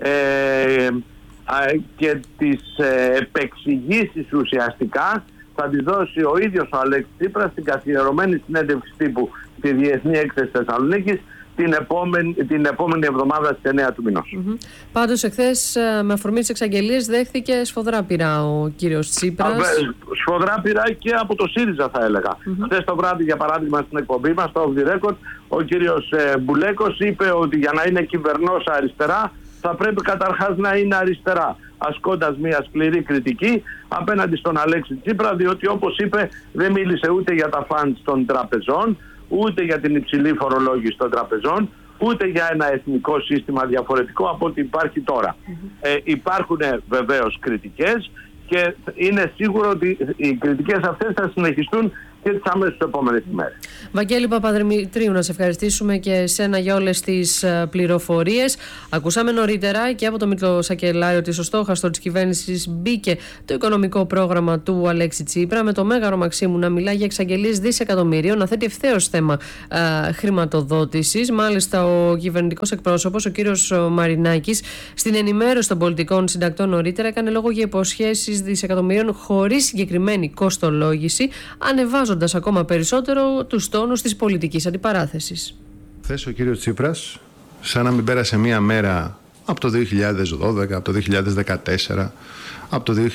και τις επεξηγήσεις ουσιαστικά θα τις δώσει ο ίδιος ο Αλέξης Τσίπρας στην καθιερωμένη συνέντευξη τύπου στη Διεθνή Έκθεση Θεσσαλονίκης την επόμενη εβδομάδα στις 9 του μηνός. Πάντως εχθές, με αφορμή τις εξαγγελίες, δέχθηκε σφοδρά πειρά ο κύριος Τσίπρας. Σφοδρά πειρά και από το ΣΥΡΙΖΑ, θα έλεγα. Χθες το βράδυ, για παράδειγμα, στην εκπομπή μας, στο Off the Record, ο κύριος Μπουλέκος είπε ότι για να είναι κυβερνός αριστερά θα πρέπει καταρχάς να είναι αριστερά, ασκώντας μια σκληρή κριτική απέναντι στον Αλέξη Τσίπρα, διότι, όπως είπε, δεν μίλησε ούτε για τα φαντ των τραπεζών, ούτε για την υψηλή φορολόγηση των τραπεζών, ούτε για ένα εθνικό σύστημα διαφορετικό από ό,τι υπάρχει τώρα. Υπάρχουν βεβαίως κριτικές και είναι σίγουρο ότι οι κριτικές αυτές θα συνεχιστούν και τις αμέσως επόμενες ημέρες. Βαγγέλη Παπαδημητρίου, να σε ευχαριστήσουμε και εσένα για όλες τις πληροφορίες. Ακούσαμε νωρίτερα και από το Μητσοτάκη ότι στο στόχαστρο της κυβέρνησης μπήκε το οικονομικό πρόγραμμα του Αλέξη Τσίπρα, με το Μέγαρο Μαξίμου να μιλά για εξαγγελίες δισεκατομμυρίων, να θέτει ευθέως θέμα χρηματοδότησης. Μάλιστα, ο κυβερνητικός εκπρόσωπος, ο κύριος Μαρινάκης, στην ενημέρωση των πολιτικών συντακτών νωρίτερα, έκανε λόγο για υποσχέσεις δισεκατομμυρίων χωρίς συγκεκριμένη κοστολόγηση, ανεβάζοντας ακόμα περισσότερο τους τόνους της πολιτικής αντιπαράθεσης. Χθες ο κύριος Τσίπρας, σαν να μην πέρασε μία μέρα από το 2012, από το 2014, από το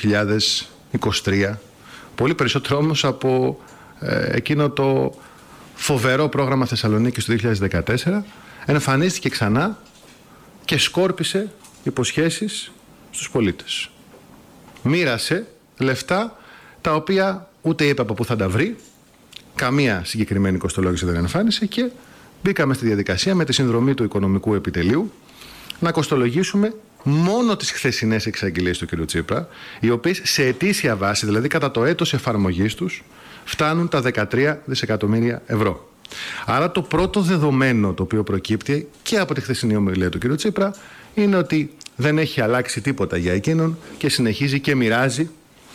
2023, πολύ περισσότερο όμως από εκείνο το φοβερό πρόγραμμα Θεσσαλονίκης του 2014, εμφανίστηκε ξανά και σκόρπισε υποσχέσεις στους πολίτες. Μοίρασε λεφτά τα οποία ούτε είπε από πού θα τα βρει, καμία συγκεκριμένη κοστολόγηση δεν εμφάνισε, και μπήκαμε στη διαδικασία με τη συνδρομή του Οικονομικού Επιτελείου να κοστολογήσουμε μόνο τις χθεσινές εξαγγελίες του κ. Τσίπρα, οι οποίες σε ετήσια βάση, δηλαδή κατά το έτος εφαρμογής τους, φτάνουν τα 13 δισεκατομμύρια ευρώ. Άρα το πρώτο δεδομένο το οποίο προκύπτει και από τη χθεσινή ομιλία του κ. Τσίπρα είναι ότι δεν έχει αλλάξει τίποτα για εκείνον και συνεχίζει και μοιράζει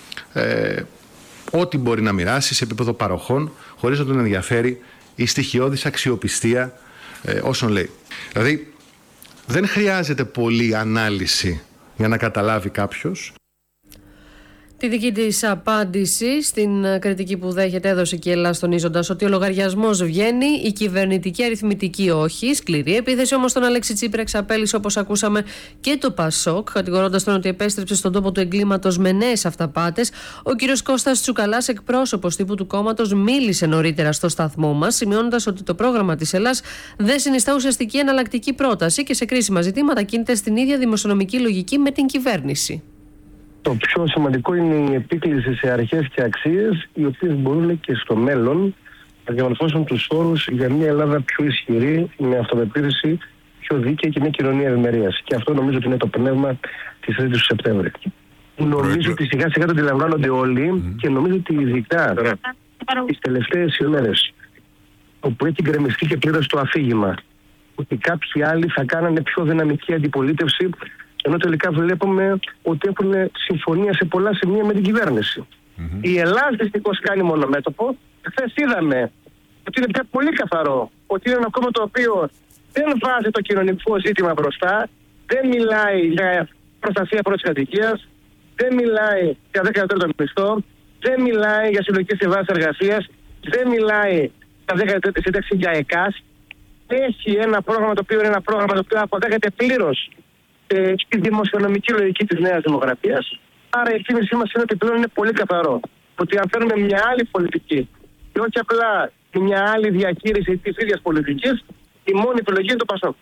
ό,τι μπορεί να μοιράσει σε επίπεδο παροχών, χωρίς να τον ενδιαφέρει η στοιχειώδης αξιοπιστία όσων λέει. Δηλαδή, δεν χρειάζεται πολλή ανάλυση για να καταλάβει κάποιος Τη δική της απάντηση στην κριτική που δέχεται έδωσε και η Ελλάδα, τονίζοντας ότι ο λογαριασμός βγαίνει, η κυβερνητική αριθμητική όχι. Σκληρή επίθεση όμως στον Αλέξη Τσίπρα εξαπέλυσε, όπως ακούσαμε, και το Πασόκ, κατηγορώντας τον ότι επέστρεψε στον τόπο του εγκλήματος με νέες αυταπάτες. Ο κύριος Κώστας Τσουκαλάς, εκπρόσωπος τύπου του κόμματος, μίλησε νωρίτερα στο σταθμό μας, σημειώνοντας ότι το πρόγραμμα της Ελλάς δεν συνιστά ουσιαστική εναλλακτική πρόταση και σε κρίσιμα ζητήματα κινείται στην ίδια δημοσιονομική λογική με την κυβέρνηση. Το πιο σημαντικό είναι η επίκληση σε αρχές και αξίες, οι οποίες μπορούν και στο μέλλον να διαμορφώσουν τους όρους για μια Ελλάδα πιο ισχυρή, με αυτοπεποίθηση, πιο δίκαιη και μια κοινωνία ευημερίας. Και αυτό νομίζω ότι είναι το πνεύμα της 3ης του Σεπτέμβρη. Νομίζω ότι σιγά σιγά το αντιλαμβάνονται όλοι και νομίζω ότι ειδικά τις τελευταίες ημέρες, όπου έχει γκρεμιστεί και πλήρως το αφήγημα ότι κάποιοι άλλοι θα κάνανε πιο δυναμική αντιπολίτευση, ενώ τελικά βλέπουμε ότι έχουν συμφωνία σε πολλά σημεία με την κυβέρνηση. Η Ελλάδα δυστυχώς κάνει μονομέτωπο. Χθες είδαμε ότι είναι πια πολύ καθαρό ότι είναι ένα κόμμα το οποίο δεν βάζει το κοινωνικό ζήτημα μπροστά, δεν μιλάει για προστασία πρώτης κατοικίας, δεν μιλάει για 14ο μισθό, δεν μιλάει για συλλογικές συμβάσεις εργασίας, δεν μιλάει για 14η σύνταξη για ΕΚΑΣ. Έχει ένα πρόγραμμα το οποίο είναι ένα πρόγραμμα το οποίο αποδέχεται πλήρως στη δημοσιονομική λογική της Νέας Δημοκρατίας. Άρα η εκτίμησή μας είναι ότι πλέον είναι πολύ καθαρό. Ότι αν φέρουμε μια άλλη πολιτική και όχι απλά μια άλλη διαχείριση της ίδιας πολιτικής, η μόνη επιλογή είναι το Πασόκ.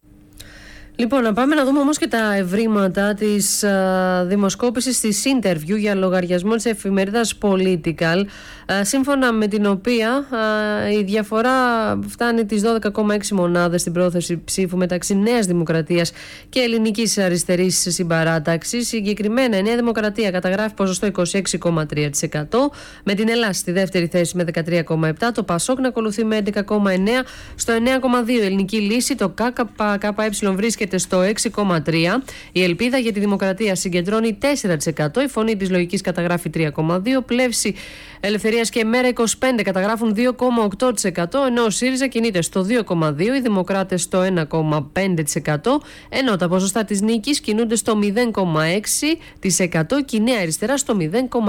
Λοιπόν, να πάμε να δούμε όμως και τα ευρήματα της δημοσκόπησης της Interview για λογαριασμό της εφημερίδας Political, σύμφωνα με την οποία η διαφορά φτάνει τις 12,6 μονάδες στην πρόθεση ψήφου μεταξύ Νέας Δημοκρατίας και Ελληνικής Αριστερής Συμπαράταξης. Συγκεκριμένα η Νέα Δημοκρατία καταγράφει ποσοστό 26,3%, με την Ελλάδα στη δεύτερη θέση με 13,7%, το Πασόκ να ακολουθεί με 11,9%, στο 9,2% η Ελληνική Λύση, το ΚΚΕ βρίσκεται στο 6,3%. Η Ελπίδα για τη Δημοκρατία συγκεντρώνει 4%. Η Φωνή της Λογικής καταγράφει 3,2%. Πλεύση Ελευθερίας και Μέρα 25 καταγράφουν 2,8%. Ενώ ο ΣΥΡΙΖΑ κινείται στο 2,2%. Οι Δημοκράτες στο 1,5%. Ενώ τα ποσοστά της Νίκης κινούνται στο 0,6% και η Νέα Αριστερά στο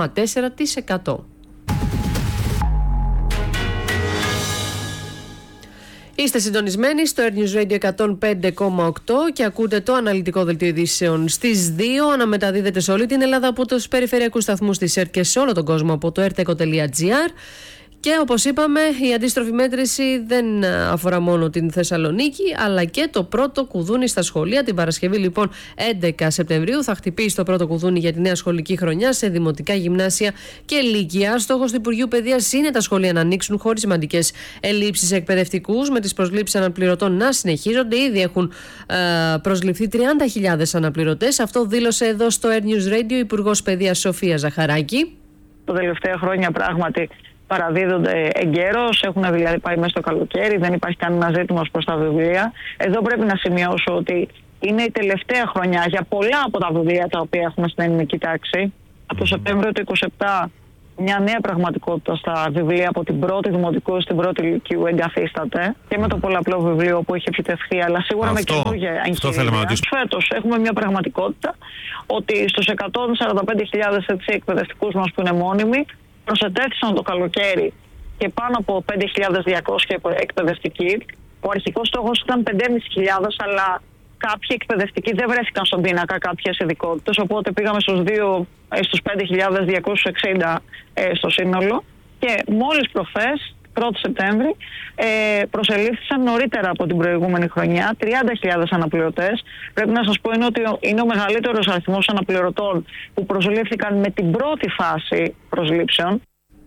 0,4%. Είστε συντονισμένοι στο Air News Radio 105,8 και ακούτε το αναλυτικό δελτίο ειδήσεων στις 2. Αναμεταδίδεται σε όλη την Ελλάδα από τους περιφερειακούς σταθμούς της ΕΡΤ και σε όλο τον κόσμο από το rteco.gr. Και όπως είπαμε, η αντίστροφη μέτρηση δεν αφορά μόνο την Θεσσαλονίκη, αλλά και το πρώτο κουδούνι στα σχολεία. Την Παρασκευή, λοιπόν, 11 Σεπτεμβρίου, θα χτυπήσει το πρώτο κουδούνι για τη νέα σχολική χρονιά σε δημοτικά, γυμνάσια και λύκεια. Στόχος του Υπουργείου Παιδείας είναι τα σχολεία να ανοίξουν χωρίς σημαντικές ελλείψεις εκπαιδευτικούς, με τις προσλήψεις αναπληρωτών να συνεχίζονται. Ήδη έχουν προσληφθεί 30.000 αναπληρωτές. Αυτό δήλωσε εδώ στο Air News Radio η Υπουργός Παιδείας Σοφία Ζαχαράκη. Τα τελευταία χρόνια πράγματι παραδίδονται εγκαίρως, έχουν δηλαδή πάει μέσα στο καλοκαίρι, δεν υπάρχει κανένα ζήτημα προς τα βιβλία. Εδώ πρέπει να σημειώσω ότι είναι η τελευταία χρονιά για πολλά από τα βιβλία τα οποία έχουμε στην ελληνική τάξη. Από το Σεπτέμβριο του 2027 μια νέα πραγματικότητα στα βιβλία από την πρώτη δημοτικού στην πρώτη λυκείου εγκαθίσταται και με το πολλαπλό βιβλίο που έχει επιτευχθεί, αλλά σίγουρα με καινούργια εγχειρίδια. Φέτος έχουμε μια πραγματικότητα ότι στους 145.000 εκπαιδευτικούς μας που είναι μόνιμοι προσετέθησαν το καλοκαίρι και πάνω από 5.200 εκπαιδευτικοί. Ο αρχικός στόχος ήταν 5.500, αλλά κάποιοι εκπαιδευτικοί δεν βρέθηκαν στον πίνακα κάποιες ειδικότητες, οπότε πήγαμε στους 5.260 στο σύνολο και μόλις προχθές, 1η Σεπτέμβρη, προσελήφθησαν νωρίτερα από την προηγούμενη χρονιά 30.000 αναπληρωτές. Πρέπει να σας πω ότι είναι ο μεγαλύτερος αριθμός αναπληρωτών που προσελήφθηκαν με την πρώτη φάση προσλήψεων.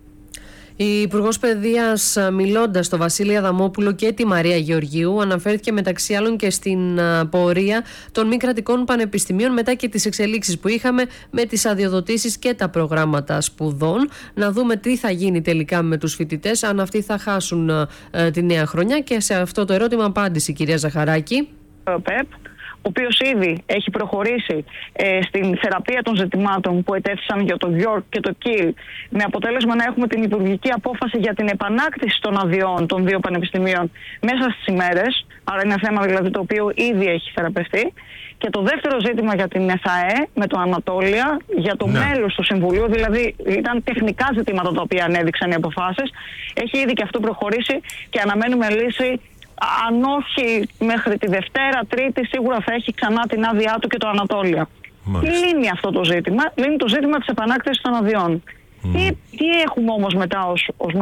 Η Υπουργός Παιδείας, μιλώντας στο Βασίλη Αδαμόπουλο και τη Μαρία Γεωργίου, αναφέρθηκε μεταξύ άλλων και στην πορεία των μη κρατικών πανεπιστημίων μετά και τις εξελίξεις που είχαμε με τις αδειοδοτήσεις και τα προγράμματα σπουδών. Να δούμε τι θα γίνει τελικά με τους φοιτητές, αν αυτοί θα χάσουν τη νέα χρονιά, και σε αυτό το ερώτημα απάντησε η κυρία Ζαχαράκη. Ο ΠΕΠ, ο οποίος ήδη έχει προχωρήσει στην θεραπεία των ζητημάτων που ετέθησαν για το York και το Kiel, με αποτέλεσμα να έχουμε την υπουργική απόφαση για την επανάκτηση των αδειών των δύο πανεπιστημίων μέσα στις ημέρες. Άρα είναι θέμα δηλαδή το οποίο ήδη έχει θεραπευτεί. Και το δεύτερο ζήτημα για την ΕΘΑΕ με το Ανατόλια, για το μέλος του Συμβουλίου, δηλαδή ήταν τεχνικά ζητήματα τα οποία ανέδειξαν οι αποφάσεις. Έχει ήδη και αυτό προχωρήσει και αναμένουμε λύση. Αν όχι μέχρι τη Δευτέρα, Τρίτη, σίγουρα θα έχει ξανά την άδειά του και το Ανατόλια. Λύνει αυτό το ζήτημα, λύνει το ζήτημα της επανάκτησης των αδειών. Τι έχουμε όμως μετά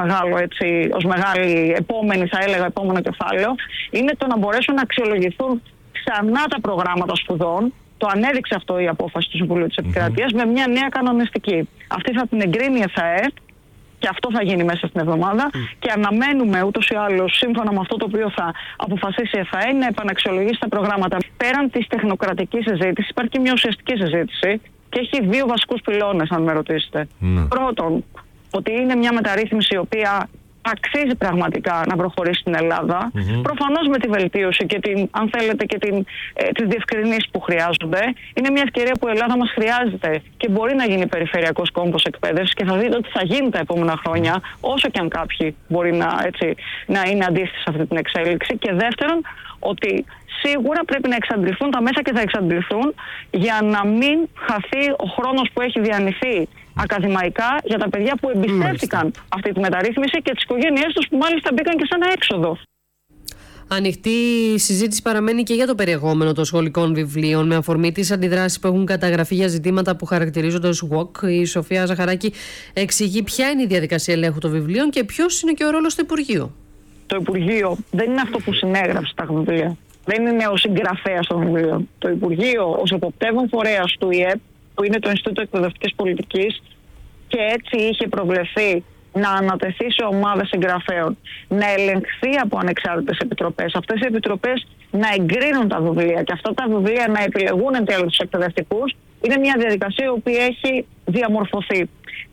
ως μεγάλη επόμενη, θα έλεγα, επόμενο κεφάλαιο, είναι το να μπορέσουν να αξιολογηθούν ξανά τα προγράμματα σπουδών. Το ανέδειξε αυτό η απόφαση του Συμβουλίου της Επικρατείας με μια νέα κανονιστική. Αυτή θα την εγκρίνει η ΕΘΑΕ και αυτό θα γίνει μέσα στην εβδομάδα. Και αναμένουμε ούτως ή άλλως, σύμφωνα με αυτό το οποίο θα αποφασίσει η ΕΘΑΕ, να επαναξιολογήσει τα προγράμματα. Πέραν της τεχνοκρατικής συζήτησης, υπάρχει και μια ουσιαστική συζήτηση και έχει δύο βασικούς πυλώνες, αν με ρωτήσετε. Πρώτον, ότι είναι μια μεταρρύθμιση η οποία αξίζει πραγματικά να προχωρήσει στην Ελλάδα. Προφανώς με τη βελτίωση και αν θέλετε, και τις διευκρινήσεις που χρειάζονται. Είναι μια ευκαιρία που η Ελλάδα μας χρειάζεται και μπορεί να γίνει περιφερειακός κόμβος εκπαίδευσης και θα δείτε ότι θα γίνει τα επόμενα χρόνια, όσο και αν κάποιοι μπορεί να είναι αντίθετοι σε αυτή την εξέλιξη. Και δεύτερον, ότι σίγουρα πρέπει να εξαντληθούν τα μέσα και θα εξαντληθούν για να μην χαθεί ο χρόνος που έχει διανυθεί ακαδημαϊκά για τα παιδιά που εμπιστεύτηκαν αυτή τη μεταρρύθμιση και τις οικογένειές τους που μάλιστα μπήκαν και σε ένα έξοδο. Ανοιχτή συζήτηση παραμένει και για το περιεχόμενο των σχολικών βιβλίων, με αφορμή τις αντιδράσεις που έχουν καταγραφεί για ζητήματα που χαρακτηρίζονται ως WOC. Η Σοφία Ζαχαράκη εξηγεί ποια είναι η διαδικασία ελέγχου των βιβλίων και ποιος είναι και ο ρόλος του Υπουργείου. Το Υπουργείο δεν είναι αυτό που συνέγραψε τα βιβλία. Δεν είναι ο συγγραφέας των βιβλίων. Το Υπουργείο, ως εποπτεύων φορέας του ΙΕΠ, που είναι το Ινστιτούτο Εκπαιδευτικής Πολιτικής, και έτσι είχε προβλεφθεί να ανατεθεί σε ομάδες συγγραφέων, να ελεγχθεί από ανεξάρτητες επιτροπές. Αυτές οι επιτροπές να εγκρίνουν τα βιβλία και αυτά τα βιβλία να επιλεγούν εν τέλει τους εκπαιδευτικούς, είναι μια διαδικασία η οποία έχει διαμορφωθεί.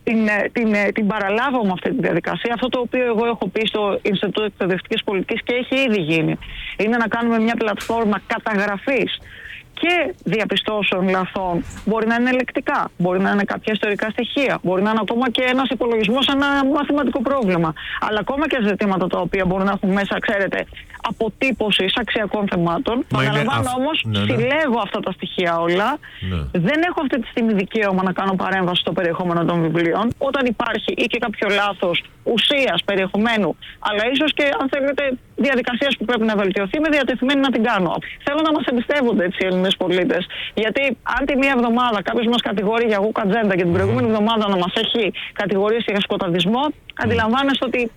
Την παραλάβω με αυτή τη διαδικασία. Αυτό το οποίο εγώ έχω πει στο Ινστιτούτο Εκπαιδευτικής Πολιτικής και έχει ήδη γίνει, είναι να κάνουμε μια πλατφόρμα καταγραφής και διαπιστώσεων λαθών. Μπορεί να είναι ελεκτικά, μπορεί να είναι κάποια ιστορικά στοιχεία, μπορεί να είναι ακόμα και ένας υπολογισμός, ένα μαθηματικό πρόβλημα. Αλλά ακόμα και ζητήματα τα οποία μπορούν να έχουν μέσα, ξέρετε, αποτύπωση αξιακών θεμάτων. Παραλαμβάνω όμως, συλλέγω αυτά τα στοιχεία όλα. Δεν έχω αυτή τη στιγμή δικαίωμα να κάνω παρέμβαση στο περιεχόμενο των βιβλίων. Όταν υπάρχει ή και κάποιο λάθος ουσίας, περιεχομένου, αλλά ίσως και, αν θέλετε, διαδικασίες που πρέπει να βελτιωθεί, είμαι διατεθειμένη να την κάνω. Θέλω να μας εμπιστεύονται έτσι οι Έλληνες πολίτες. Γιατί αν τη μία εβδομάδα κάποιος μας κατηγορεί για γουκατζέντα και την προηγούμενη εβδομάδα να μας έχει κατηγορήσει για σκοταδισμό, αντιλαμβάνεστε ότι.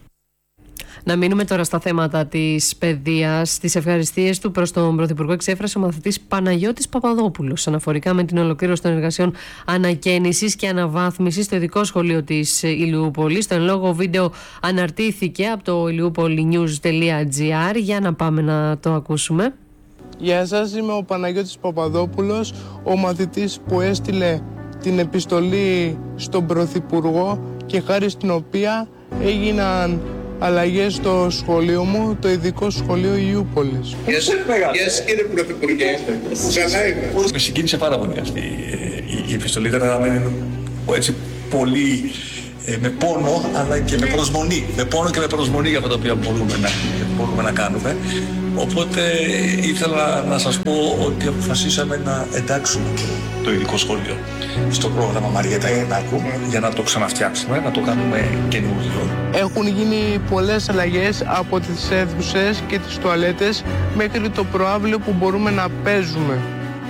Να μείνουμε τώρα στα θέματα της παιδείας. Στις ευχαριστίες του προς τον Πρωθυπουργό εξέφρασε ο μαθητής Παναγιώτης Παπαδόπουλος αναφορικά με την ολοκλήρωση των εργασιών ανακαίνησης και αναβάθμισης στο ειδικό σχολείο της Ηλιούπολης. Το εν λόγω βίντεο αναρτήθηκε από το ilioupolinews.gr. Για να πάμε να το ακούσουμε. Γεια σας, είμαι ο Παναγιώτης Παπαδόπουλος, ο μαθητής που έστειλε την επιστολή στον Πρωθυπουργό και χάρη στην οποία έγιναν αλλαγές στο σχολείο μου, το ειδικό σχολείο Ηλιούπολης. Γεια σας κύριε Πρωθυπουργέ, καλά είμαι. Με συγκίνησε πάρα πολύ αυτή η επιστολή, ήταν έτσι πολύ με πόνο αλλά και με προσμονή. Με πόνο και με προσμονή για αυτά τα οποία μπορούμε να κάνουμε. Οπότε ήθελα να σας πω ότι αποφασίσαμε να εντάξουμε το ειδικό σχολείο στο πρόγραμμα Μαριέτα Γιαννάκου για να το ξαναφτιάξουμε, να το κάνουμε καινούργιο. Έχουν γίνει πολλές αλλαγές από τις αίθουσες και τις τουαλέτες μέχρι το προαύλιο που μπορούμε να παίζουμε.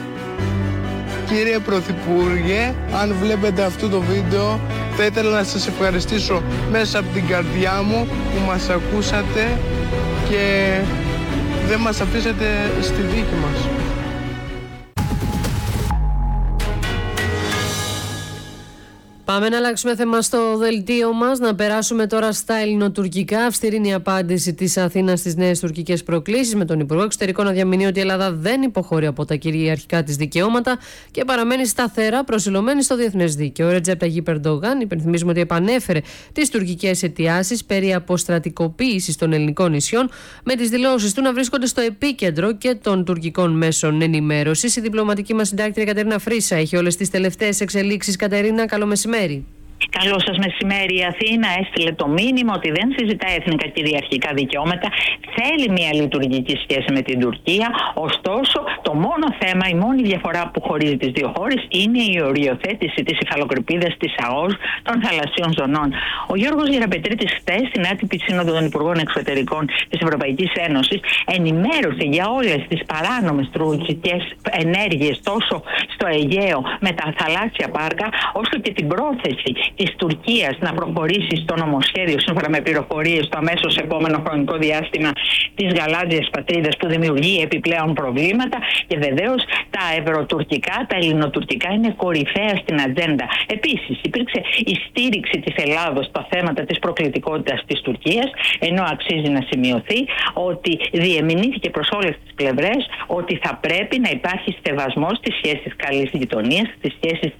Κύριε Πρωθυπουργέ, αν βλέπετε αυτό το βίντεο, θα ήθελα να σας ευχαριστήσω μέσα από την καρδιά μου που μας ακούσατε και δεν μας αφήσατε στη δίκη μας. Πάμε να αλλάξουμε θέμα στο δελτίο μας, να περάσουμε τώρα στα ελληνοτουρκικά. Αυστηρή είναι η απάντηση της Αθήνας στις νέες τουρκικές προκλήσεις, με τον Υπουργό Εξωτερικών να διαμηνύει ότι η Ελλάδα δεν υποχωρεί από τα κυριαρχικά της δικαιώματα και παραμένει σταθερά προσιλωμένη στο διεθνές δίκαιο. Ο Ρετζέπ Ταγιίπ Ερντογάν, υπενθυμίζουμε ότι επανέφερε τις τουρκικές αιτιάσεις περί αποστρατικοποίησης των ελληνικών νησιών, με τις δηλώσεις του να βρίσκονται στο επίκεντρο και των τουρκικών μέσων ενημέρωσης. Η διπλωματική μας συντάκτρια Κατερίνα Φρίσα έχει όλες τις τελευταίες εξελίξεις. Κατερίνα, καλό μεσημέρι. Καλό σας μεσημέρι. Η Αθήνα έστειλε το μήνυμα ότι δεν συζητά εθνικά κυριαρχικά δικαιώματα, θέλει μια λειτουργική σχέση με την Τουρκία. Ωστόσο, το μόνο θέμα, η μόνη διαφορά που χωρίζει τις δύο χώρες είναι η οριοθέτηση της υφαλοκρηπίδας της ΑΟΣ των θαλασσίων ζωνών. Ο Γιώργος Γεραπετρίτης χθες στην άτυπη σύνοδο των Υπουργών Εξωτερικών της Ευρωπαϊκής Ένωσης ενημέρωσε για όλες τις παράνομες τουρκικές ενέργειες τόσο στο Αιγαίο με τα θαλάσσια πάρκα, όσο και την πρόθεση της Τουρκίας να προχωρήσει στο νομοσχέδιο, σύμφωνα με πληροφορίες, στο αμέσως επόμενο χρονικό διάστημα της γαλάζιας πατρίδας, που δημιουργεί επιπλέον προβλήματα. Και βεβαίως τα ευρωτουρκικά, τα ελληνοτουρκικά είναι κορυφαία στην ατζέντα. Επίσης, υπήρξε η στήριξη της Ελλάδος στα θέματα της προκλητικότητας της Τουρκίας, ενώ αξίζει να σημειωθεί ότι διεμηνήθηκε προς όλες τις πλευρές ότι θα πρέπει να υπάρχει σεβασμός στις σχέσεις καλής γειτονίας, στις σχέσεις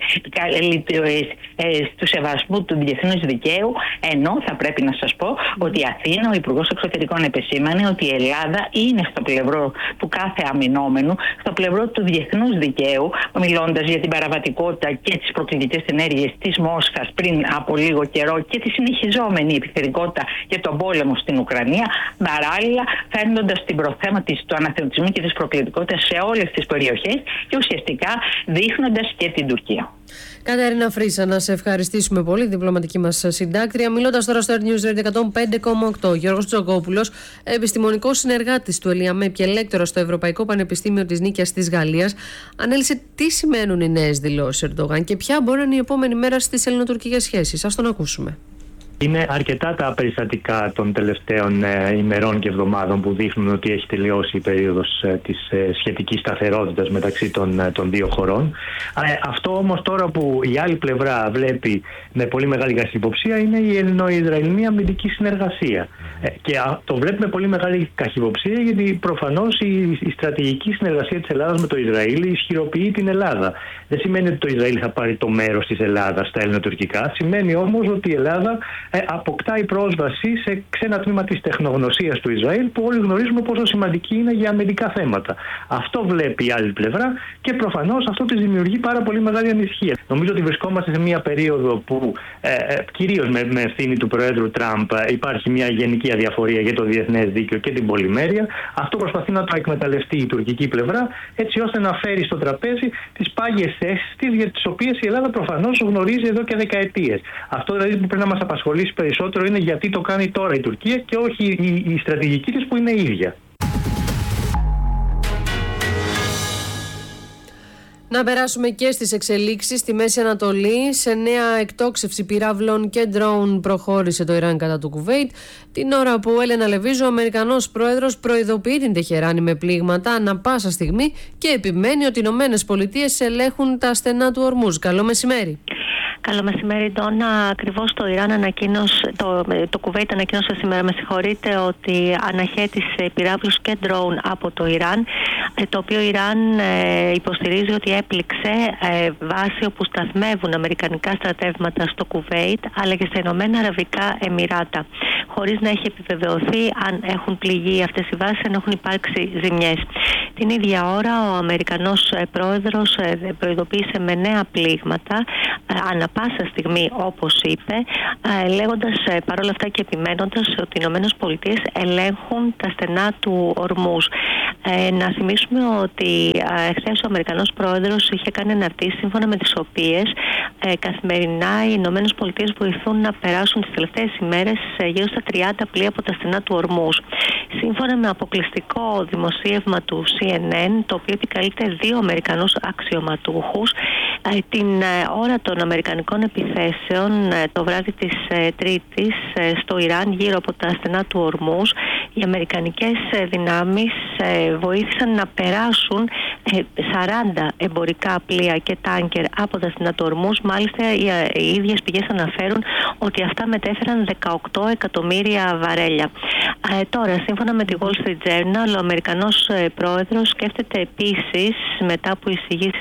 του σεβασμού του διεθνούς δικαίου, ενώ θα πρέπει να σας πω ότι η Αθήνα, ο Υπουργός Εξωτερικών επεσήμανε ότι η Ελλάδα είναι στο πλευρό του κάθε αμυνόμενου, στο πλευρό του διεθνούς δικαίου, μιλώντας για την παραβατικότητα και τις προκλητικές ενέργειες της Μόσχας πριν από λίγο καιρό και τη συνεχιζόμενη επιθετικότητα και τον πόλεμο στην Ουκρανία, παράλληλα φέρνοντας την προθέμα του αναθεματισμού και της προκλητικότητας σε όλες τις περιοχές και ουσιαστικά δείχνοντας και την Τουρκία. Κατερίνα Φρίσα, να σε ευχαριστήσουμε πολύ, διπλωματική μας συντάκτρια. Μιλώντας τώρα στο News Radio 105,8, Γιώργος Τζοκόπουλος, επιστημονικός συνεργάτης του ΕΛΙΑΜΕΠ και λέκτορας στο Ευρωπαϊκό Πανεπιστήμιο της Νίκαιας της Γαλλίας, ανέλησε τι σημαίνουν οι νέες δηλώσεις Ερντογάν και ποια μπορεί να είναι η επόμενη μέρα στις ελληνοτουρκικές σχέσεις. Ας τον ακούσουμε. Είναι αρκετά τα περιστατικά των τελευταίων ημερών και εβδομάδων που δείχνουν ότι έχει τελειώσει η περίοδος της σχετικής σταθερότητας μεταξύ των δύο χωρών. Αυτό όμως τώρα που η άλλη πλευρά βλέπει με πολύ μεγάλη καχυποψία είναι η ελληνο-ισραηλινή αμυντική συνεργασία. Και το βλέπει με πολύ μεγάλη καχυποψία γιατί προφανώς η στρατηγική συνεργασία της Ελλάδας με το Ισραήλ ισχυροποιεί την Ελλάδα. Δεν σημαίνει ότι το Ισραήλ θα πάρει το μέρος της Ελλάδας στα ελληνοτουρκικά. Σημαίνει όμως ότι η Ελλάδα αποκτάει πρόσβαση σε ξένα τμήμα της τεχνογνωσίας του Ισραήλ που όλοι γνωρίζουμε πόσο σημαντική είναι για αμυντικά θέματα. Αυτό βλέπει η άλλη πλευρά και προφανώς αυτό της δημιουργεί πάρα πολύ μεγάλη ανησυχία. Νομίζω ότι βρισκόμαστε σε μια περίοδο που κυρίως με ευθύνη του Προέδρου Τραμπ υπάρχει μια γενική αδιαφορία για το διεθνές δίκαιο και την πολυμέρεια. Αυτό προσπαθεί να το εκμεταλλευτεί η τουρκική πλευρά έτσι ώστε να φέρει στο τραπέζι τις πάγιες θέσεις της για τις οποίες η Ελλάδα προφανώς γνωρίζει εδώ και δεκαετίες. Αυτό δηλαδή που πρέπει να μας απασχολήσει περισσότερο είναι γιατί το κάνει τώρα η Τουρκία και όχι η στρατηγική της που είναι ίδια. Να περάσουμε και στις εξελίξεις στη Μέση Ανατολή. Σε νέα εκτόξευση πυράβλων και ντρόουν προχώρησε το Ιράν κατά του Κουβέιτ, την ώρα που Έλενα Λεβίζο, ο Αμερικανός πρόεδρος, προειδοποιεί την Τεχεράνη με πλήγματα ανά πάσα στιγμή και επιμένει ότι οι Ηνωμένες Πολιτείες ελέγχουν τα στενά του Ορμούζ. Καλό μεσημέρι. Καλό μεσημέρι, Ντόνα. Ακριβώς το Κουβέιτ ανακοίνωσε σήμερα, ότι αναχέτησε πυράβλους και ντρόουν από το Ιράν, το οποίο Ιράν υποστηρίζει ότι έπληξε βάση όπου σταθμεύουν αμερικανικά στρατεύματα στο Κουβέιτ αλλά και στα Ηνωμένα Αραβικά Εμιράτα, χωρίς να έχει επιβεβαιωθεί αν έχουν πληγεί αυτές οι βάσεις, αν έχουν υπάρξει ζημιές. Την ίδια ώρα ο Αμερικανός πρόεδρος προειδοποίησε με νέα πλήγματα ανά πάσα στιγμή, όπως είπε, λέγοντας παρόλα αυτά και επιμένοντας ότι οι Ηνωμένες Πολιτείες ελέγχουν τα στενά του Ορμούζ. Να θυμίσουμε ότι χθες ο Αμερικανός πρόεδρος είχε κάνει αναρτήσεις σύμφωνα με τις οποίες καθημερινά οι Ηνωμένες Πολιτείες βοηθούν να περάσουν τις τελευταίες ημέρες γύρω στα 30 πλοία από τα στενά του Ορμούζ. Σύμφωνα με αποκλειστικό δημοσίευμα του CNN, το οποίο επικαλείται 2 Αμερικανούς αξιωματούχους, Την ώρα των αμερικανικών επιθέσεων το βράδυ της Τρίτης στο Ιράν γύρω από τα στενά του Ορμούζ, οι αμερικανικές δυνάμεις βοήθησαν να περάσουν 40 εμπορικά πλοία και τάνκερ από τα στενά του Ορμούζ. Μάλιστα οι ίδιες πηγές αναφέρουν ότι αυτά μετέφεραν 18 εκατομμύρια βαρέλια. Τώρα, σύμφωνα με τη Wall Street Journal, ο Αμερικανός πρόεδρος σκέφτεται επίσης, μετά από εισηγήσεις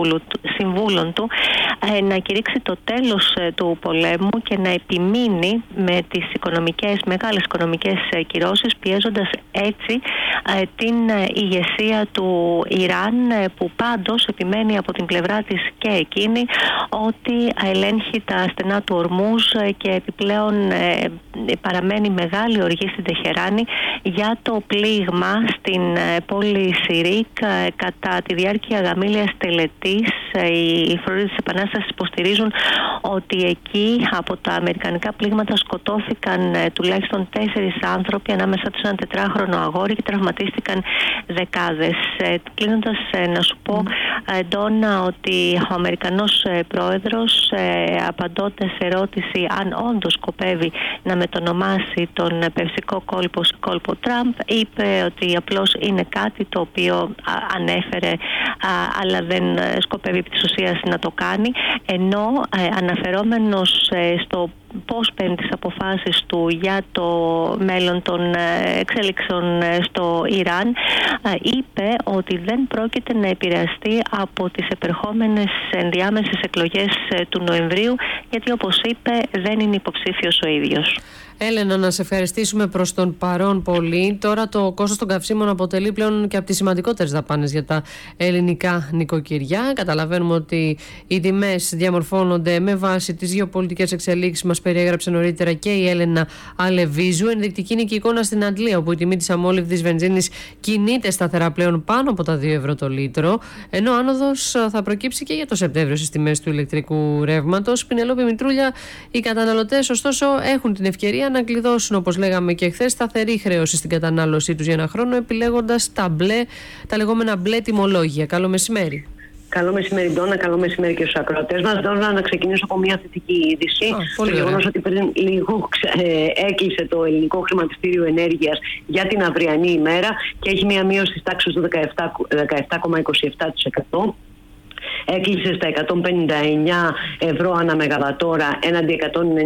συμβούλων του, να κηρύξει το τέλος του πολέμου και να επιμείνει με τις μεγάλες οικονομικές κυρώσεις, πιέζοντας έτσι την ηγεσία του Ιράν, που πάντως επιμένει από την πλευρά της και εκείνη ότι ελέγχει τα στενά του Ορμούζ και επιπλέον παραμένει μεγάλη οργή στην Τεχεράνη για το πλήγμα στην πόλη Σιρίκ κατά τη διάρκεια γαμήλιας τελετής. Οι φρουροί της Επανάστασης υποστηρίζουν ότι εκεί από τα αμερικανικά πλήγματα σκοτώθηκαν τουλάχιστον 4 άνθρωποι, ανάμεσα τους ένα 4χρονο αγόρι, και τραυματίστηκαν δεκάδες. Κλείνοντας, να σου πω, Ντόνα, ότι ο Αμερικανός πρόεδρος, απαντώντας σε ερώτηση αν όντως σκοπεύει να μετονομάσει τον Περσικό κόλπο σε κόλπο Τραμπ, είπε ότι απλώς είναι κάτι το οποίο ανέφερε, αλλά δεν σκοπεύει επί της ουσίας να το κάνει, ενώ αναφερόμενος στο πώς παίρνει τις αποφάσεις του για το μέλλον των εξέλιξεων στο Ιράν, είπε ότι δεν πρόκειται να επηρεαστεί από τις επερχόμενες ενδιάμεσες εκλογές του Νοεμβρίου, γιατί, όπως είπε, δεν είναι υποψήφιος ο ίδιος. Έλενα, να σε ευχαριστήσουμε προς τον παρόν πολύ. Τώρα το κόστος των καυσίμων αποτελεί πλέον και από τις σημαντικότερες δαπάνες για τα ελληνικά νοικοκυριά. Καταλαβαίνουμε ότι οι τιμές διαμορφώνονται με βάση τις γεωπολιτικές εξελίξεις, μας περιέγραψε νωρίτερα και η Έλενα Αλεβίζου. Ενδεικτική είναι και η εικόνα στην Αντλία, όπου η τιμή της αμόλυβδης βενζίνης κινείται σταθερά πλέον πάνω από τα 2 ευρώ το λίτρο, ενώ άνοδος θα προκύψει και για το Σεπτέμβριο στις τιμές του ηλεκτρικού ρεύματος. Πινελόπη Μητρούλια, οι καταναλωτές ωστόσο έχουν την ευκαιρία να κλειδώσουν, όπως λέγαμε και χθες, σταθερή χρέωση στην κατανάλωσή τους για ένα χρόνο, επιλέγοντας τα λεγόμενα μπλε τιμολόγια. Καλό μεσημέρι. Καλό μεσημέρι, Ντόνα. Καλό μεσημέρι και στους ακροατές μας. Ντόνα, να ξεκινήσω από μια θετική είδηση. Το γεγονός ότι πριν λίγο έκλεισε το ελληνικό χρηματιστήριο ενέργειας για την αυριανή ημέρα και έχει μια μείωση της τάξης του 17,27%. Έκλεισε στα 159 ευρώ ανά μεγαβατόρα έναντι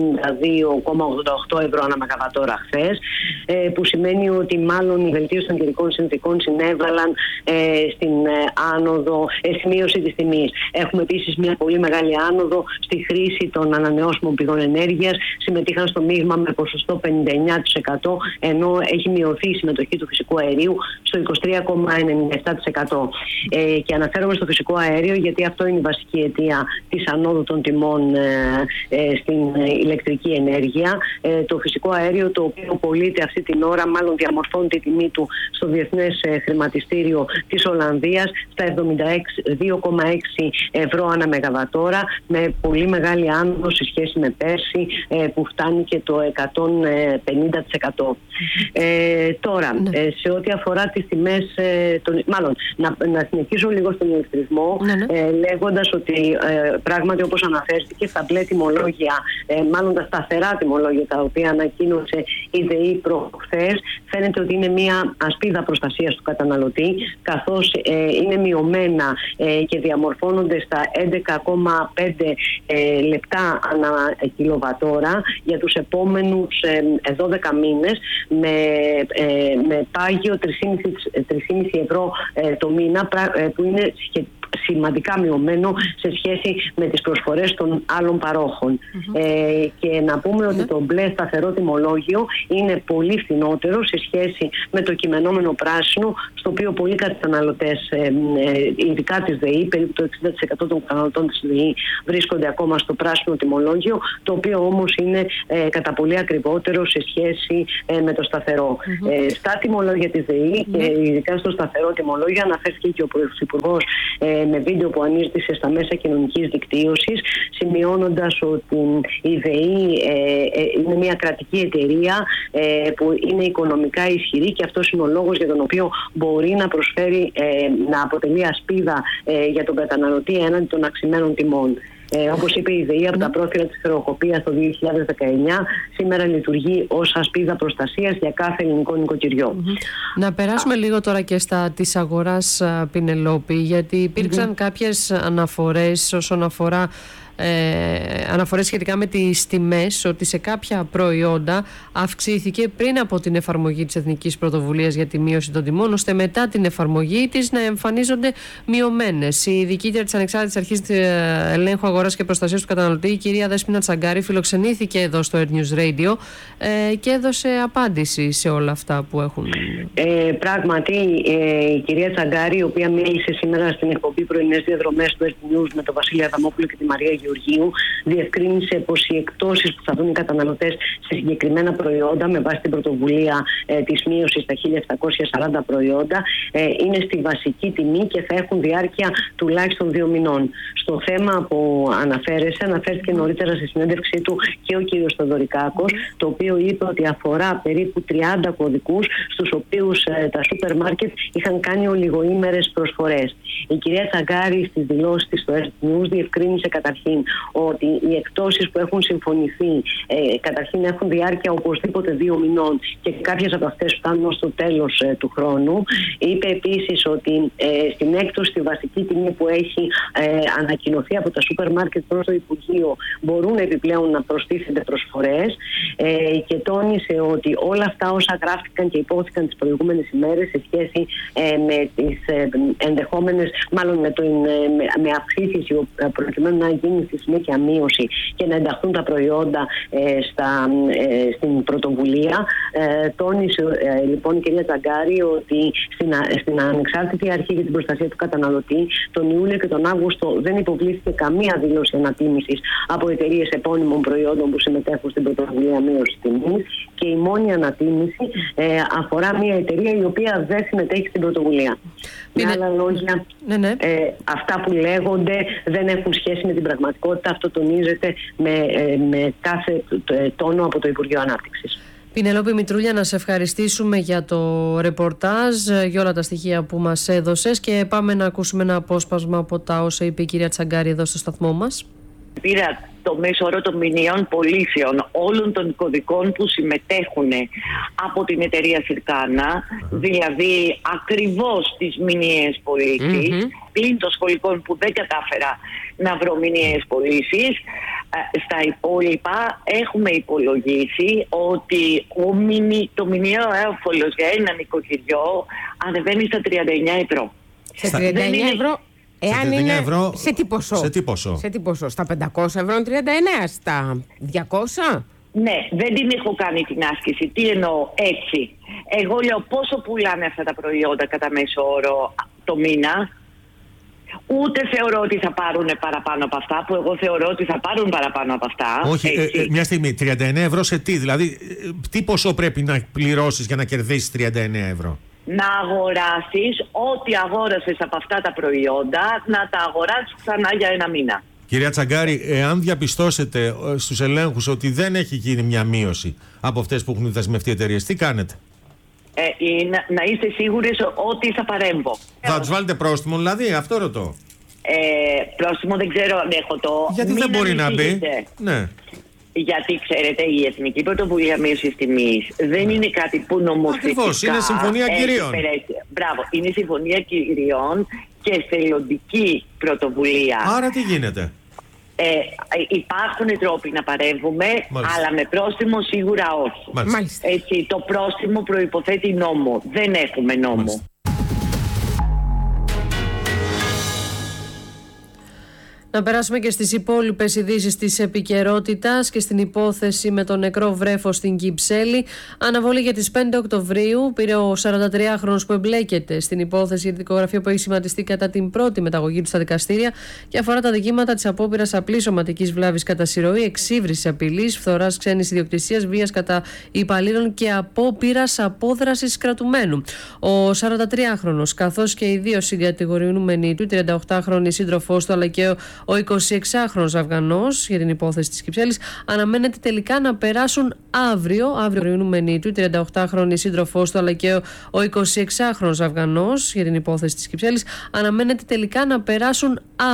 192,88 ευρώ ανά μεγαβατόρα χθες, που σημαίνει ότι μάλλον η βελτίωση των καιρικών συνθηκών συνέβαλαν στην άνοδο, στη μείωση της τιμής. Έχουμε επίσης μια πολύ μεγάλη άνοδο στη χρήση των ανανεώσιμων πηγών ενέργειας. Συμμετείχαν στο μείγμα με ποσοστό 59%, ενώ έχει μειωθεί η συμμετοχή του φυσικού αερίου στο 23,97%. Και αναφέρομαι στο φυσικό αέριο γιατί αυτό είναι η βασική αιτία της ανόδου των τιμών στην ηλεκτρική ενέργεια. Το φυσικό αέριο, το οποίο πωλείται αυτή την ώρα, μάλλον διαμορφώνει τη τιμή του στο Διεθνές Χρηματιστήριο της Ολλανδίας στα 72,6 ευρώ ανά μεγαβατόρα, με πολύ μεγάλη άνοδο σε σχέση με πέρσι, που φτάνει και το 150%. Τώρα, σε ό,τι αφορά τις τιμές, μάλλον να συνεχίσω λίγο στον ηλεκτρισμό, λέγοντας ότι πράγματι, όπως αναφέρθηκε, στα μπλε τιμολόγια, μάλλον τα σταθερά τιμολόγια τα οποία ανακοίνωσε η ΔΕΗ προχθές, φαίνεται ότι είναι μια ασπίδα προστασίας του καταναλωτή, καθώς είναι μειωμένα και διαμορφώνονται στα 11,5 λεπτά ανά κιλοβατόρα για τους επόμενους 12 μήνες, με πάγιο 3,5 ευρώ το μήνα, που είναι σημαντικά μειωμένο σε σχέση με τις προσφορές των άλλων παρόχων. Και να πούμε ότι το μπλε σταθερό τιμολόγιο είναι πολύ φθηνότερο σε σχέση με το κειμενόμενο πράσινο, στο οποίο πολλοί καταναλωτές, ειδικά της ΔΕΗ, περίπου το 60% των καταναλωτών της ΔΕΗ βρίσκονται ακόμα στο πράσινο τιμολόγιο, το οποίο όμως είναι κατά πολύ ακριβότερο σε σχέση με το σταθερό. Στα τιμολόγια της ΔΕΗ και ειδικά στο σταθερό τιμολόγιο, αναφέρθηκε και ο Πρωθυπουργός με με βίντεο που ανήρτησε στα μέσα κοινωνικής δικτύωσης, σημειώνοντας ότι η ΔΕΗ είναι μια κρατική εταιρεία που είναι οικονομικά ισχυρή και αυτός είναι ο λόγος για τον οποίο μπορεί να προσφέρει, να αποτελεί ασπίδα για τον καταναλωτή έναντι των αυξημένων τιμών. Όπως είπε η ΔΕΗ, από τα πρόθυρα της χρεοκοπίας το 2019, σήμερα λειτουργεί ως ασπίδα προστασίας για κάθε ελληνικό νοικοκυριό. Να περάσουμε λίγο τώρα και στα της αγοράς, Πινελόπη, γιατί υπήρξαν κάποιες αναφορές όσον αφορά αναφορές σχετικά με τις τιμές, ότι σε κάποια προϊόντα αυξήθηκε πριν από την εφαρμογή της Εθνικής Πρωτοβουλίας για τη μείωση των τιμών, ώστε μετά την εφαρμογή της να εμφανίζονται μειωμένες. Η διοικήτρια της Ανεξάρτητης Αρχής Ελέγχου Αγοράς και Προστασίας του Καταναλωτή, η κυρία Δέσποινα Τσαγκάρη, φιλοξενήθηκε εδώ στο Earth News Radio και έδωσε απάντηση σε όλα αυτά που έχουν. Πράγματι, η κυρία Τσαγκάρη, η οποία μίλησε σήμερα στην εκπομπή Πρωινές Διαδρομές του Earth News με τον Βασίλη Αδαμόπουλο και τη Μαρία Γεωργίου, διευκρίνησε πως οι εκτόσεις που θα δουν οι καταναλωτές σε συγκεκριμένα προϊόντα με βάση την πρωτοβουλία της μείωσης στα 1.740 προϊόντα είναι στη βασική τιμή και θα έχουν διάρκεια τουλάχιστον 2 μηνών. Στο θέμα που αναφέρθηκε νωρίτερα στη συνέντευξή του και ο κύριος Θοδωρικάκος, το οποίο είπε ότι αφορά περίπου 30 κωδικούς στους οποίους τα σούπερ μάρκετ είχαν κάνει ολιγοήμερες προσφορές. Η κυρία Τσαγκάρη στις δηλώσεις της στο Earth News διευκρίνησε καταρχήν ότι οι εκτόσεις που έχουν συμφωνηθεί καταρχήν έχουν διάρκεια οπωσδήποτε 2 μηνών και κάποιες από αυτές φτάνουν στο τέλος του χρόνου. Είπε επίσης ότι στην έκπτωση στη βασική τιμή που έχει ανακοινωθεί από τα σούπερ μάρκετ προς το Υπουργείο μπορούν επιπλέον να προστίθενται προσφορές και τόνισε ότι όλα αυτά όσα γράφτηκαν και υπόθηκαν τις προηγούμενες ημέρες σε σχέση με τις ενδεχόμενες, μάλλον με αυξήσεις προκειμένου να γίνει στη συνέχεια μείωση και να ενταχθούν τα προϊόντα στην πρωτοβουλία. Τόνισε λοιπόν η κυρία Τσαγκάρη ότι στην Ανεξάρτητη Αρχή για την Προστασία του Καταναλωτή τον Ιούλιο και τον Αύγουστο δεν υποβλήθηκε καμία δήλωση ανατίμησης από εταιρείες επώνυμων προϊόντων που συμμετέχουν στην πρωτοβουλία μείωση τιμής και η μόνη ανατίμηση αφορά μια εταιρεία η οποία δεν συμμετέχει στην πρωτοβουλία. Με άλλα λόγια, αυτά που λέγονται δεν έχουν σχέση με την πραγματικότητα. Αυτό τονίζεται με κάθε τόνο από το Υπουργείο Ανάπτυξης. Πινελόπη Μητρούλια, να σε ευχαριστήσουμε για το ρεπορτάζ, για όλα τα στοιχεία που μας έδωσες και πάμε να ακούσουμε ένα απόσπασμα από τα όσα είπε η κυρία Τσαγκάρη εδώ στο σταθμό μας. Πήρα το μέσο όρο των μηνιαίων πωλήσεων όλων των κωδικών που συμμετέχουν από την εταιρεία Συρκάνα, δηλαδή ακριβώς τις μηνιαίες πωλήσεις, πλην των σχολικών που δεν κατάφερα να βρω μηνιαίες πωλήσεις. Στα υπόλοιπα έχουμε υπολογίσει ότι το μηνιαίο έμφωλος για ένα νοικοκυριό ανεβαίνει στα 39 ευρώ. Σε 39 ευρώ. Εάν είναι ευρώ, σε τι ποσό? Στα 500 ευρώ 39, στα 200? Ναι, δεν την έχω κάνει την άσκηση. Τι εννοώ έτσι? Εγώ λέω πόσο πουλάνε αυτά τα προϊόντα κατά μέσο όρο το μήνα. Ούτε θεωρώ ότι θα πάρουν παραπάνω από αυτά, που εγώ θεωρώ ότι θα πάρουν παραπάνω από αυτά. Όχι, μια στιγμή, 39 ευρώ σε τι? Δηλαδή, τι ποσό πρέπει να πληρώσεις για να κερδίσεις 39 ευρώ? Να αγοράσεις ό,τι αγόρασες από αυτά τα προϊόντα, να τα αγοράσεις ξανά για ένα μήνα. Κυρία Τσαγκάρη, εάν διαπιστώσετε στους ελέγχους ότι δεν έχει γίνει μια μείωση από αυτές που έχουν δεσμευτεί εταιρείες, τι κάνετε? Να είστε σίγουροι ότι θα παρέμβω. Θα τους βάλετε πρόστιμο, δηλαδή, αυτό ρωτώ. Πρόστιμο δεν ξέρω αν έχω το. Γιατί δεν μπορεί να μπει? Ναι. Γιατί ξέρετε, η Εθνική Πρωτοβουλία Μείωσης Τιμής δεν είναι κάτι που νομοθετικά. Ακριβώς, είναι συμφωνία κυρίων. Μπράβο, είναι συμφωνία κυρίων και θελοντική πρωτοβουλία. Άρα τι γίνεται? Υπάρχουν τρόποι να παρέμβουμε, αλλά με πρόστιμο σίγουρα όχι. Έτσι, το πρόστιμο προϋποθέτει νόμο. Δεν έχουμε νόμο. Να περάσουμε και στις υπόλοιπες ειδήσεις της επικαιρότητας και στην υπόθεση με το νεκρό βρέφος στην Κυψέλη. Αναβολή για τις 5 Οκτωβρίου πήρε ο 43χρονος που εμπλέκεται στην υπόθεση για τη δικογραφία που έχει σχηματιστεί κατά την πρώτη μεταγωγή του στα δικαστήρια και αφορά τα δικήματα της απόπειρας απλής σωματικής βλάβης κατά συρροή, εξύβρισης απειλής, φθοράς ξένης ιδιοκτησίας, βίας κατά υπαλλήλων και απόπειρας απόδρασης κρατουμένου. Ο 43χρονος, καθώς και οι δύο συγκατηγορούμενοι του, 38χρονη σύντροφός του αλλά και ο 26χρονος Αφγανός για την υπόθεση της Κυψέλης, αναμένεται τελικά να περάσουν αύριο του, 38χρονη σύντροφός του αλλά και ο 26χρονος Αφγανός για την υπόθεση της Κυψέλης, αναμένεται τελικά να περάσουν